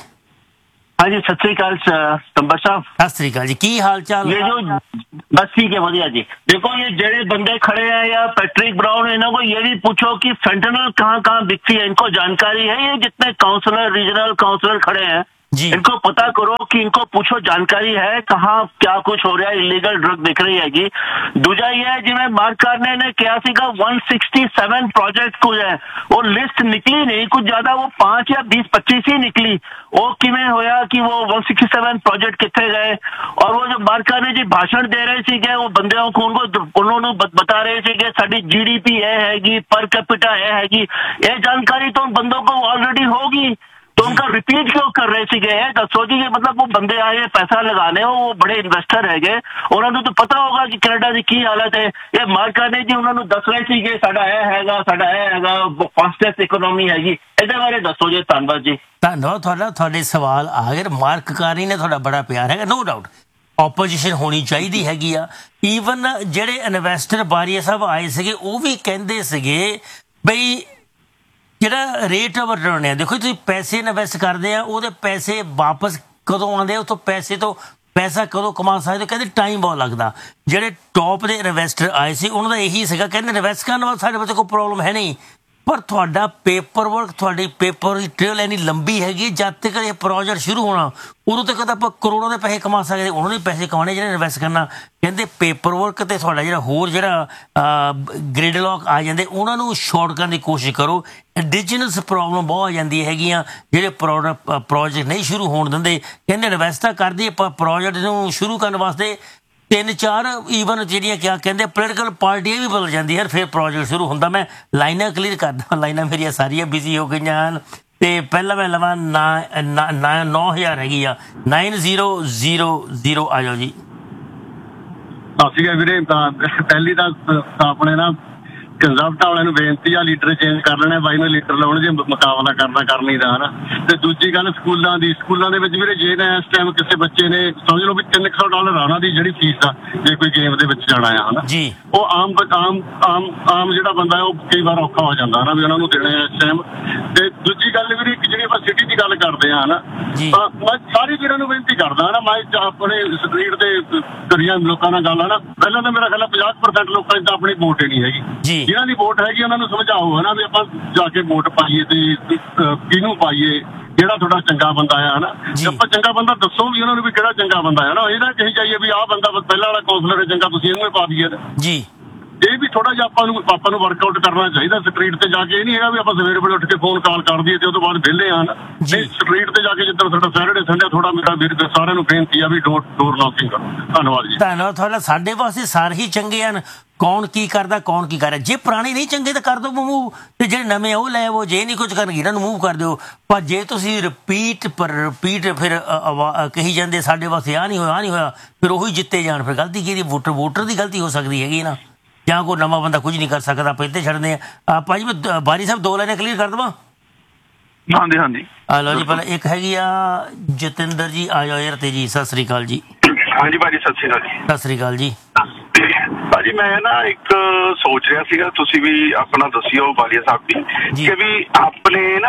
ਹਾਂਜੀ ਸਤਿ ਸ੍ਰੀ ਅਕਾਲ ਤੰਬਰ ਸਾਹਿਬ। ਸਤਿ ਸ੍ਰੀ ਅਕਾਲ ਜੀ, ਕੀ ਹਾਲ ਚਾਲ? ये जो बस ठीक है बढ़िया जी। देखो ये जड़े बंदे खड़े हैं या पैट्रिक ब्राउन, इन्हों को ये भी पूछो कि फेंटेनल कहाँ कहाँ बिकती है, इनको जानकारी है? ये जितने काउंसलर रीजनल काउंसलर खड़े हैं इनको पता करो कि इनको पूछो जानकारी है कहाँ क्या कुछ हो रहा है, इलीगल ड्रग दिख रही हैगी। दूजा ये है जिवें मार्क कार्ने ने कहा सीगा वन सिक्सटी सेवन प्रोजेक्ट कुछ है, वो लिस्ट निकली नहीं, कुछ ज्यादा वो पांच या बीस पच्चीस ही निकली। वो किवें होया कि वो वन सिक्सटी सेवन प्रोजेक्ट कितने गए? और वो जो मार्क कार्ने जी भाषण दे रहे थे वो बंदों को उनको उन्होंने बता रहे थे कि साडी जीडीपी है हैगी, पर कैपिटा है हैगी। ये जानकारी तो उन बंदों को ऑलरेडी होगी, तो उनका रिपीट क्यों कर रहे थे? दसो जी, मतलब वो बंदे आए पैसा लगाने, वो बड़े इन्वेस्टर है, उन्होंने तो पता होगा कि कनाडा की की हालत है। ये मार्क कार्ने जी उन्होंने दस रहे थे कि साडा है हैगा, साडा है हैगा फास्टेस्ट इकोनॉमी हैगी। इहदे बारे दसो जी। धन्यवाद जी। धन्यवाद तुहाडा। तुहाडे सवाल आ गए। मार्क कार्नी ने तुहाडा बड़ा प्यार है, नो डाउट ओपोजिशन होनी चाहिए हैगी आ। ईवन ਜਿਹੜੇ ਇਨਵੈਸਟਰ ਬਾਰੀਆ ਸਾਹਿਬ ਆਏ ਸੀਗੇ ਉਹ ਵੀ ਕਹਿੰਦੇ ਸੀਗੇ ਬਈ ਜਿਹੜਾ ਰੇਟ ਆਫ ਰਿਟਰਨ ਹੈ, ਦੇਖੋ ਤੁਸੀਂ ਪੈਸੇ ਇਨਵੈਸਟ ਕਰਦੇ ਆ, ਉਹਦੇ ਪੈਸੇ ਵਾਪਸ ਕਦੋਂ ਆਉਂਦੇ, ਉੱਥੋਂ ਪੈਸੇ ਤੋਂ ਪੈਸਾ ਕਦੋਂ ਕਮਾ ਸਕਦੇ ਹੋ? ਕਹਿੰਦੇ ਟਾਈਮ ਬਹੁਤ ਲੱਗਦਾ। ਜਿਹੜੇ ਟੌਪ ਦੇ ਇਨਵੈਸਟਰ ਆਏ ਸੀ ਉਹਨਾਂ ਦਾ ਇਹੀ ਸੀਗਾ, ਕਹਿੰਦੇ ਇਨਵੈਸਟ ਕਰਨ ਵਾਸਤੇ ਸਾਡੇ ਕੋਲ ਕੋਈ ਪ੍ਰੋਬਲਮ ਹੈ ਨਹੀਂ, ਪਰ ਤੁਹਾਡਾ ਪੇਪਰ ਵਰਕ, ਤੁਹਾਡੀ ਪੇਪਰ ਦੀ ਟ੍ਰੇਲ ਇੰਨੀ ਲੰਬੀ ਹੈਗੀ, ਜਦ ਤੱਕ ਇਹ ਪ੍ਰੋਜੈਕਟ ਸ਼ੁਰੂ ਹੋਣਾ ਉਦੋਂ ਤੱਕ ਤਾਂ ਆਪਾਂ ਕਰੋੜਾਂ ਦੇ ਪੈਸੇ ਕਮਾ ਸਕਦੇ। ਉਹਨਾਂ ਨੇ ਪੈਸੇ ਕਮਾਉਣੇ ਜਿਹੜੇ ਇਨਵੈਸਟ ਕਰਨਾ। ਕਹਿੰਦੇ ਪੇਪਰ ਵਰਕ ਅਤੇ ਤੁਹਾਡਾ ਜਿਹੜਾ ਹੋਰ ਜਿਹੜਾ ਗ੍ਰਿਡ ਲੋਕ ਆ ਜਾਂਦੇ ਉਹਨਾਂ ਨੂੰ ਸ਼ਾਰਟ ਕਰਨ ਦੀ ਕੋਸ਼ਿਸ਼ ਕਰੋ। ਇੰਡੀਜਨਸ ਪ੍ਰੋਬਲਮ ਬਹੁਤ ਆ ਜਾਂਦੀ ਹੈਗੀਆਂ ਜਿਹੜੇ ਪ੍ਰੋਡਕਟ ਪ੍ਰੋਜੈਕਟ ਨਹੀਂ ਸ਼ੁਰੂ ਹੋਣ ਦਿੰਦੇ। ਕਹਿੰਦੇ ਇਨਵੈਸਟ ਤਾਂ ਕਰਦੀ ਪਰ ਪ੍ਰੋਜੈਕਟ ਨੂੰ ਸ਼ੁਰੂ ਕਰਨ ਵਾਸਤੇ ਤਿੰਨ ਚਾਰ ਈਵਨ ਜਿਹੜੀਆਂ ਕਿਆ ਕਹਿੰਦੇ ਪੋਲੀਟੀਕਲ ਪਾਰਟੀਆਂ ਵੀ ਬਦਲ ਜਾਂਦੀਆਂ, ਫਿਰ ਪ੍ਰੋਜੈਕਟ ਸ਼ੁਰੂ ਹੁੰਦਾ। ਮੈਂ ਲਾਈਨਾਂ ਕਲੀਅਰ ਕਰਦਾ, ਲਾਈਨਾਂ ਮੇਰੀਆਂ ਸਾਰੀਆਂ ਬਿਜ਼ੀ ਹੋ ਗਈਆਂ ਹਨ। ਤੇ ਪਹਿਲਾਂ ਮੈਂ ਲਵਾਂ ਨਾ ਨੌ ਹਜ਼ਾਰ ਹੈਗੀ ਆ ਨਾਈਨ ਜ਼ੀਰੋ ਜ਼ੀਰੋ ਜ਼ੀਰੋ ਆ ਜਾਓ ਜੀ। ਸਤਿ ਸ਼੍ਰੀ ਅਕਾਲ ਵੀਰੇ। ਤਾਂ ਪਹਿਲੀ ਤਾਂ ਆਪਣੇ ਨਾ ਕੰਜ਼ਰਵਟ ਵਾਲਿਆਂ ਨੂੰ ਬੇਨਤੀ ਆ ਲੀਡਰ ਚੇਂਜ ਕਰ ਲੈਣਾ, ਬਾਈ ਨੂੰ ਲੀਡਰ ਲਾਉਣ ਜੇ ਮੁਕਾਬਲਾ ਕਰਨਾ ਕਰਨੀ ਦਾ ਹਨਾ। ਤੇ ਦੂਜੀ ਗੱਲ ਸਕੂਲਾਂ ਦੀ, ਸਕੂਲਾਂ ਦੇ ਵਿੱਚ ਵੀਰੇ ਜੇ ਨਾ ਇਸ ਟਾਈਮ ਕਿਸੇ ਬੱਚੇ ਨੇ ਸਮਝ ਲਓ ਵੀ ਤਿੰਨ ਸੌ ਡਾਲਰ ਆ ਉਹਨਾਂ ਦੀ ਜਿਹੜੀ ਫੀਸ ਆ ਜੇ ਕੋਈ ਗੇਮ ਦੇ ਵਿੱਚ ਜਾਣਾ ਆ ਹਨਾ ਜੀ, ਉਹ ਆਮ ਆਮ ਆਮ ਆਮ ਜਿਹੜਾ ਬੰਦਾ ਉਹ ਕਈ ਵਾਰ ਔਖਾ ਹੋ ਜਾਂਦਾ ਹਨਾ ਵੀ ਉਹਨਾਂ ਨੂੰ ਦੇਣੇ ਇਸ ਟਾਈਮ। ਤੇ ਦੂਜੀ ਗੱਲ ਵੀਰੇ ਇੱਕ ਜਿਹੜੀ ਆਪਾਂ ਸਿਟੀ ਦੀ ਗੱਲ ਕਰਦੇ ਆ ਹਨਾ, ਤਾਂ ਮੈਂ ਸਾਰੀ ਵੀਰਾਂ ਨੂੰ ਬੇਨਤੀ ਕਰਦਾ ਹਨਾ, ਮੈਂ ਆਪਣੇ ਸਟਰੀਟ ਤੇ ਕਰੀਆਂ ਲੋਕਾਂ ਨਾਲ ਗੱਲ ਹਨਾ, ਪਹਿਲਾਂ ਤਾਂ ਮੇਰਾ ਖਿਆਲ ਪੰਜਾਹ ਪ੍ਰਸੈਂਟ ਲੋਕਾਂ ਦੀ ਤਾਂ ਆਪਣੀ ਵੋਟ ਹੀ ਨਹੀਂ ਹੈਗੀ। ਜਿਹਨਾਂ ਦੀ ਵੋਟ ਹੈਗੀ ਉਹਨਾਂ ਨੂੰ ਸਮਝਾਓ ਹਨਾ ਵੀ ਆਪਾਂ ਜਾ ਕੇ ਵੋਟ ਪਾਈਏ ਤੇ ਕਿਹਨੂੰ ਪਾਈਏ, ਜਿਹੜਾ ਤੁਹਾਡਾ ਚੰਗਾ ਬੰਦਾ ਆ ਹਨਾ। ਆਪਾਂ ਚੰਗਾ ਬੰਦਾ ਦੱਸੋ ਵੀ ਉਹਨਾਂ ਨੂੰ ਵੀ ਕਿਹੜਾ ਚੰਗਾ ਬੰਦਾ ਹੈ ਨਾ, ਇਹ ਨਾ ਕਹੀ ਜਾਈਏ ਵੀ ਆਹ ਬੰਦਾ ਪਹਿਲਾਂ ਵਾਲਾ ਕੌਂਸਲਰ ਚੰਗਾ ਤੁਸੀਂ ਇਹਨੂੰ ਹੀ ਪਾ ਦਈਏ ਜੀ। ਇਹ ਵੀ ਥੋੜਾ ਜਿਹਾ ਆਪਾਂ ਨੂੰ ਆਪਾਂ ਨੂੰ ਵਰਕਆਊਟ ਕਰਨਾ ਚਾਹੀਦਾ ਸਟਰੀਟ ਤੇ ਜਾ ਕੇ। ਇਹ ਨਹੀਂ ਹੈਗਾ ਵੀ ਆਪਾਂ ਸਵੇਰੇ ਵੇਲੇ ਉੱਠ ਕੇ ਫੋਨ ਕਾਲ ਕਰ ਦਈਏ ਤੇ ਉਹ ਤੋਂ ਬਾਅਦ ਵਿਹਲੇ ਆਣ। ਸਟਰੀਟ ਤੇ ਜਾ ਕੇ ਜਿੱਦਾਂ ਸਾਡਾ ਸੈਟਰਡੇ ਸੰਡੇ ਥੋੜਾ ਮੇਰਾ ਵੀਰ ਸਾਰਿਆਂ ਨੂੰ ਬੇਨਤੀ ਆ ਵੀ ਡੋਰ ਡੋਰ ਨੌਕਿੰਗ ਕਰੋ। ਧੰਨਵਾਦ ਜੀ। ਧੰਨਵਾਦ ਤੁਹਾਡਾ। ਸਾਡੇ ਵਾਸਤੇ ਸਾਰੇ ਹੀ ਚੰਗੇ ਹਨ, ਕੌਣ ਕੀ ਕਰਦਾ ਕੌਣ ਕੀ ਕਰ ਰਿਹਾ। ਜੇ ਪੁਰਾਣੇ ਨਹੀਂ ਚੰਗੇ ਤਾਂ ਕਰ ਦਿਓ ਮੂਵ, ਤੇ ਜਿਹੜੇ ਨਵੇਂ ਉਹ ਲੈ ਆਵੋ। ਜੇ ਨਹੀਂ ਕੁਝ ਕਰਨਗੇ ਇਹਨਾਂ ਨੂੰ ਮੂਵ ਕਰ ਦਿਓ। ਪਰ ਜੇ ਤੁਸੀਂ ਰਿਪੀਟ ਪਰ ਰਿਪੀਟ ਫਿਰ ਕਹੀ ਜਾਂਦੇ ਸਾਡੇ ਵਾਸਤੇ ਆਹ ਨਹੀਂ ਹੋਇਆ ਆਹ ਨਹੀਂ ਹੋਇਆ, ਫਿਰ ਉਹੀ ਜਿੱਤੇ ਜਾਣ, ਫਿਰ ਗਲਤੀ ਕਿਹਦੀ? ਵੋਟਰ ਵੋਟਰ ਦੀ ਗਲਤੀ ਹੋ ਸਕਦੀ ਹੈਗੀ ਨਾ, ਜਾਂ ਕੋਈ ਨਵਾਂ ਬੰਦਾ ਕੁਝ ਨਹੀਂ ਕਰ ਸਕਦਾ। ਆਪਾਂ ਇੱਥੇ ਛੱਡਦੇ ਆ। ਭਾਜੀ ਮੈਂ ਬਾਰੀ ਸਾਹਿਬ ਦੋ ਲਾਈਨਾਂ ਕਲੀਅਰ ਕਰ ਦੇਵਾਂ? ਹਾਂਜੀ ਹਾਂਜੀ ਆ ਲਓ ਜੀ। ਪਹਿਲਾਂ ਇੱਕ ਹੈਗੀ ਆ ਜਤਿੰਦਰ ਜੀ, ਆ ਜਾਓ ਯਾਰ ਤੇ ਜੀ। ਸਤਿ ਸ੍ਰੀ ਅਕਾਲ ਜੀ। ਹਾਂਜੀ ਭਾਜੀ ਸਤਿ ਸ੍ਰੀ ਅਕਾਲ ਜੀ। ਸਤਿ ਸ੍ਰੀ ਅਕਾਲ ਜੀ। ਭਾਜੀ ਮੈਂ ਨਾ ਇੱਕ ਸੋਚ ਰਿਹਾ ਸੀਗਾ, ਤੁਸੀਂ ਵੀ ਆਪਣਾ ਦੱਸਿਓ ਵਾਲੀਆ ਸਾਹਿਬ ਦੀ, ਕਿ ਵੀ ਆਪਣੇ ਨਾ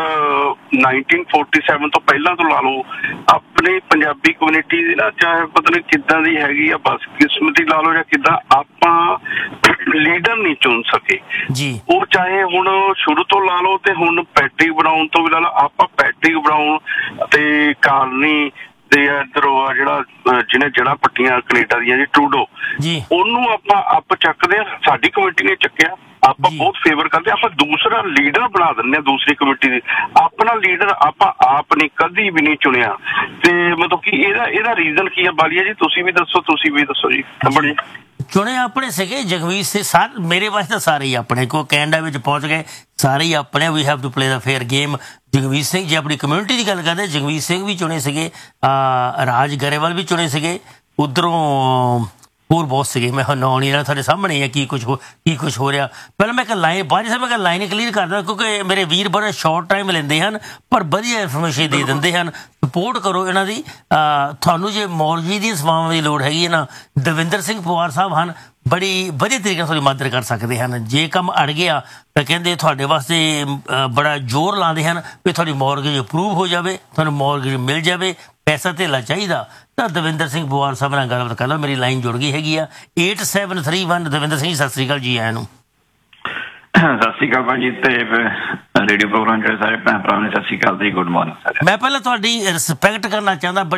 ਨਾਈਨਟੀਨ ਫੋਰਟੀ ਸੈਵਨ ਤੋਂ ਪਹਿਲਾਂ ਤੋਂ ਲਾ ਲਓ ਆਪਣੀ ਪੰਜਾਬੀ ਕਮਿਊਨਿਟੀ ਦੀ ਨਾ, ਚਾਹੇ ਪਤਾ ਨਹੀਂ ਕਿੱਦਾਂ ਦੀ ਹੈਗੀ ਆ ਬਦਕਿਸਮਤੀ ਲਾ ਲਓ ਜਾਂ ਕਿੱਦਾਂ, ਆਪਾਂ ਲੀਡਰ ਨਹੀਂ ਚੁਣ ਸਕੇ ਜੀ। ਉਹ ਚਾਹੇ ਹੁਣ ਸ਼ੁਰੂ ਤੋਂ ਲਾ ਲਓ ਤੇ ਹੁਣ ਪੈਟਰਿਕ ਬਰਾਊਨ ਤੋਂ ਵੀ ਲਾ ਲਓ, ਆਪਾਂ ਪੈਟਰਿਕ ਬਰਾਊਨ ਤੇ ਕਾਲਨੀ ਤੇ ਇੱਧਰੋਂ ਜਿਹੜਾ ਜਿਹਨੇ ਜੜ੍ਹਾਂ ਪੱਟੀਆਂ ਕੈਨੇਡਾ ਦੀਆਂ ਜੀ ਟਰੂਡੋ, ਉਹਨੂੰ ਆਪਾਂ ਆਪ ਚੱਕਦੇ ਆ। ਸਾਡੀ ਕਮੇਟੀ ਨੇ ਚੱਕਿਆ, ਆਪਾਂ ਬਹੁਤ ਫੇਵਰ ਕਰਦੇ, ਆਪਾਂ ਦੂਸਰਾ ਲੀਡਰ ਬਣਾ ਦਿੰਦੇ ਆ ਦੂਸਰੀ ਕਮੇਟੀ ਦੇ। ਆਪਣਾ ਲੀਡਰ ਆਪਾਂ ਆਪ ਨੇ ਕਦੀ ਵੀ ਨਹੀਂ ਚੁਣਿਆ। ਤੇ ਮਤਲਬ ਕਿ ਇਹਦਾ ਇਹਦਾ ਰੀਜ਼ਨ ਕੀ ਆ ਬਾਲੀਆ ਜੀ? ਤੁਸੀਂ ਵੀ ਦੱਸੋ, ਤੁਸੀਂ ਵੀ ਦੱਸੋ ਜੀ। ਬੜੀ ਚੁਣੇ ਆਪਣੇ ਸੀਗੇ ਜਗਵੀਰ ਸਿੰਘ, ਸਾਰੇ ਮੇਰੇ ਵਾਸਤੇ ਸਾਰੇ ਹੀ ਆਪਣੇ। ਕੋ ਕੈਨੇਡਾ ਵਿੱਚ ਪਹੁੰਚ ਗਏ ਸਾਰੇ ਹੀ ਆਪਣੇ। We have to play the fair game. Jagveer Singh ਜੇ ਆਪਣੀ ਕਮਿਊਨਿਟੀ ਦੀ ਗੱਲ ਕਰਦੇ, ਜਗਵੀਰ ਸਿੰਘ ਵੀ ਚੁਣੇ ਸੀਗੇ, ਰਾਜ ਗਰੇਵਾਲ ਵੀ ਚੁਣੇ ਸੀਗੇ, ਉਧਰੋਂ ਹੋਰ ਬਹੁਤ ਸੀਗੇ। ਮੈਂ ਹੁਣ ਨਾਂ ਨਹੀਂ ਲੈਣਾ, ਤੁਹਾਡੇ ਸਾਹਮਣੇ ਹੈ ਕੀ ਕੁਛ ਹੋ ਕੀ ਕੁਛ ਹੋ ਰਿਹਾ। ਪਹਿਲਾਂ ਮੈਂ ਇੱਕ ਲਾਈਨ ਬਾਅਦ ਸਾਹਿਬ ਮੈਂ ਲਾਈਨ ਕਲੀਅਰ ਕਰਦਾ, ਕਿਉਂਕਿ ਮੇਰੇ ਵੀਰ ਬੜਾ ਸ਼ਾਰਟ ਟਾਈਮ ਲੈਂਦੇ ਹਨ ਪਰ ਵਧੀਆ ਇਨਫੋਰਮੇਸ਼ਨ ਦੇ ਦਿੰਦੇ ਹਨ। ਸਪੋਰਟ ਕਰੋ ਇਹਨਾਂ ਦੀ। ਤੁਹਾਨੂੰ ਜੇ ਮੌਰਜੀ ਦੀਆਂ ਸੇਵਾਵਾਂ ਦੀ ਲੋੜ ਹੈਗੀ ਹੈ ਨਾ, ਦਵਿੰਦਰ ਸਿੰਘ ਪਵਾਰ ਸਾਹਿਬ ਹਨ, ਬੜੀ ਵਧੀਆ ਤਰੀਕੇ ਨਾਲ ਤੁਹਾਡੀ ਮਦਦ ਕਰ ਸਕਦੇ ਹਨ। ਜੇ ਕੰਮ ਅੜ ਗਿਆ ਤਾਂ ਕਹਿੰਦੇ ਤੁਹਾਡੇ ਵਾਸਤੇ ਬੜਾ ਜ਼ੋਰ ਲਾਉਂਦੇ ਹਨ ਵੀ ਤੁਹਾਡੀ ਮੌਰਗੇਜ ਅਪਰੂਵ ਹੋ ਜਾਵੇ, ਤੁਹਾਨੂੰ ਮੌਰਗੇਜ ਮਿਲ ਜਾਵੇ, ਪੈਸਾ ਧੇਲਾ ਚਾਹੀਦਾ ਤਾਂ ਦਵਿੰਦਰ ਸਿੰਘ ਪਵਾਰ ਸਾਹਿਬ ਨਾਲ ਗੱਲਬਾਤ ਕਰ ਲਓ। ਮੇਰੀ ਲਾਈਨ ਜੁੜ ਗਈ ਹੈਗੀ ਆ eight seven three one. Davinder Singh Sat Sri ਅਕਾਲ ਜੀ ਆਇਆਂ ਨੂੰ। ਸਤਿ ਸ਼੍ਰੀ ਅਕਾਲ ਭਾਜੀ ਤੇ ਰੇਡੀਓ ਪ੍ਰੋਗਰਾਮ ਜਿਹੜੇ ਸਾਰੇ ਭੈਣ ਭਰਾ ਨੇ, ਸਤਿ ਸ਼੍ਰੀ ਅਕਾਲ ਜੀ, ਗੁੱਡ ਮਾਰਨਿੰਗ। ਮੈਂ ਪਹਿਲਾਂ ਤੁਹਾਡੀ ਰਿਸਪੈਕਟ ਕਰਨਾ ਚਾਹੁੰਦਾ।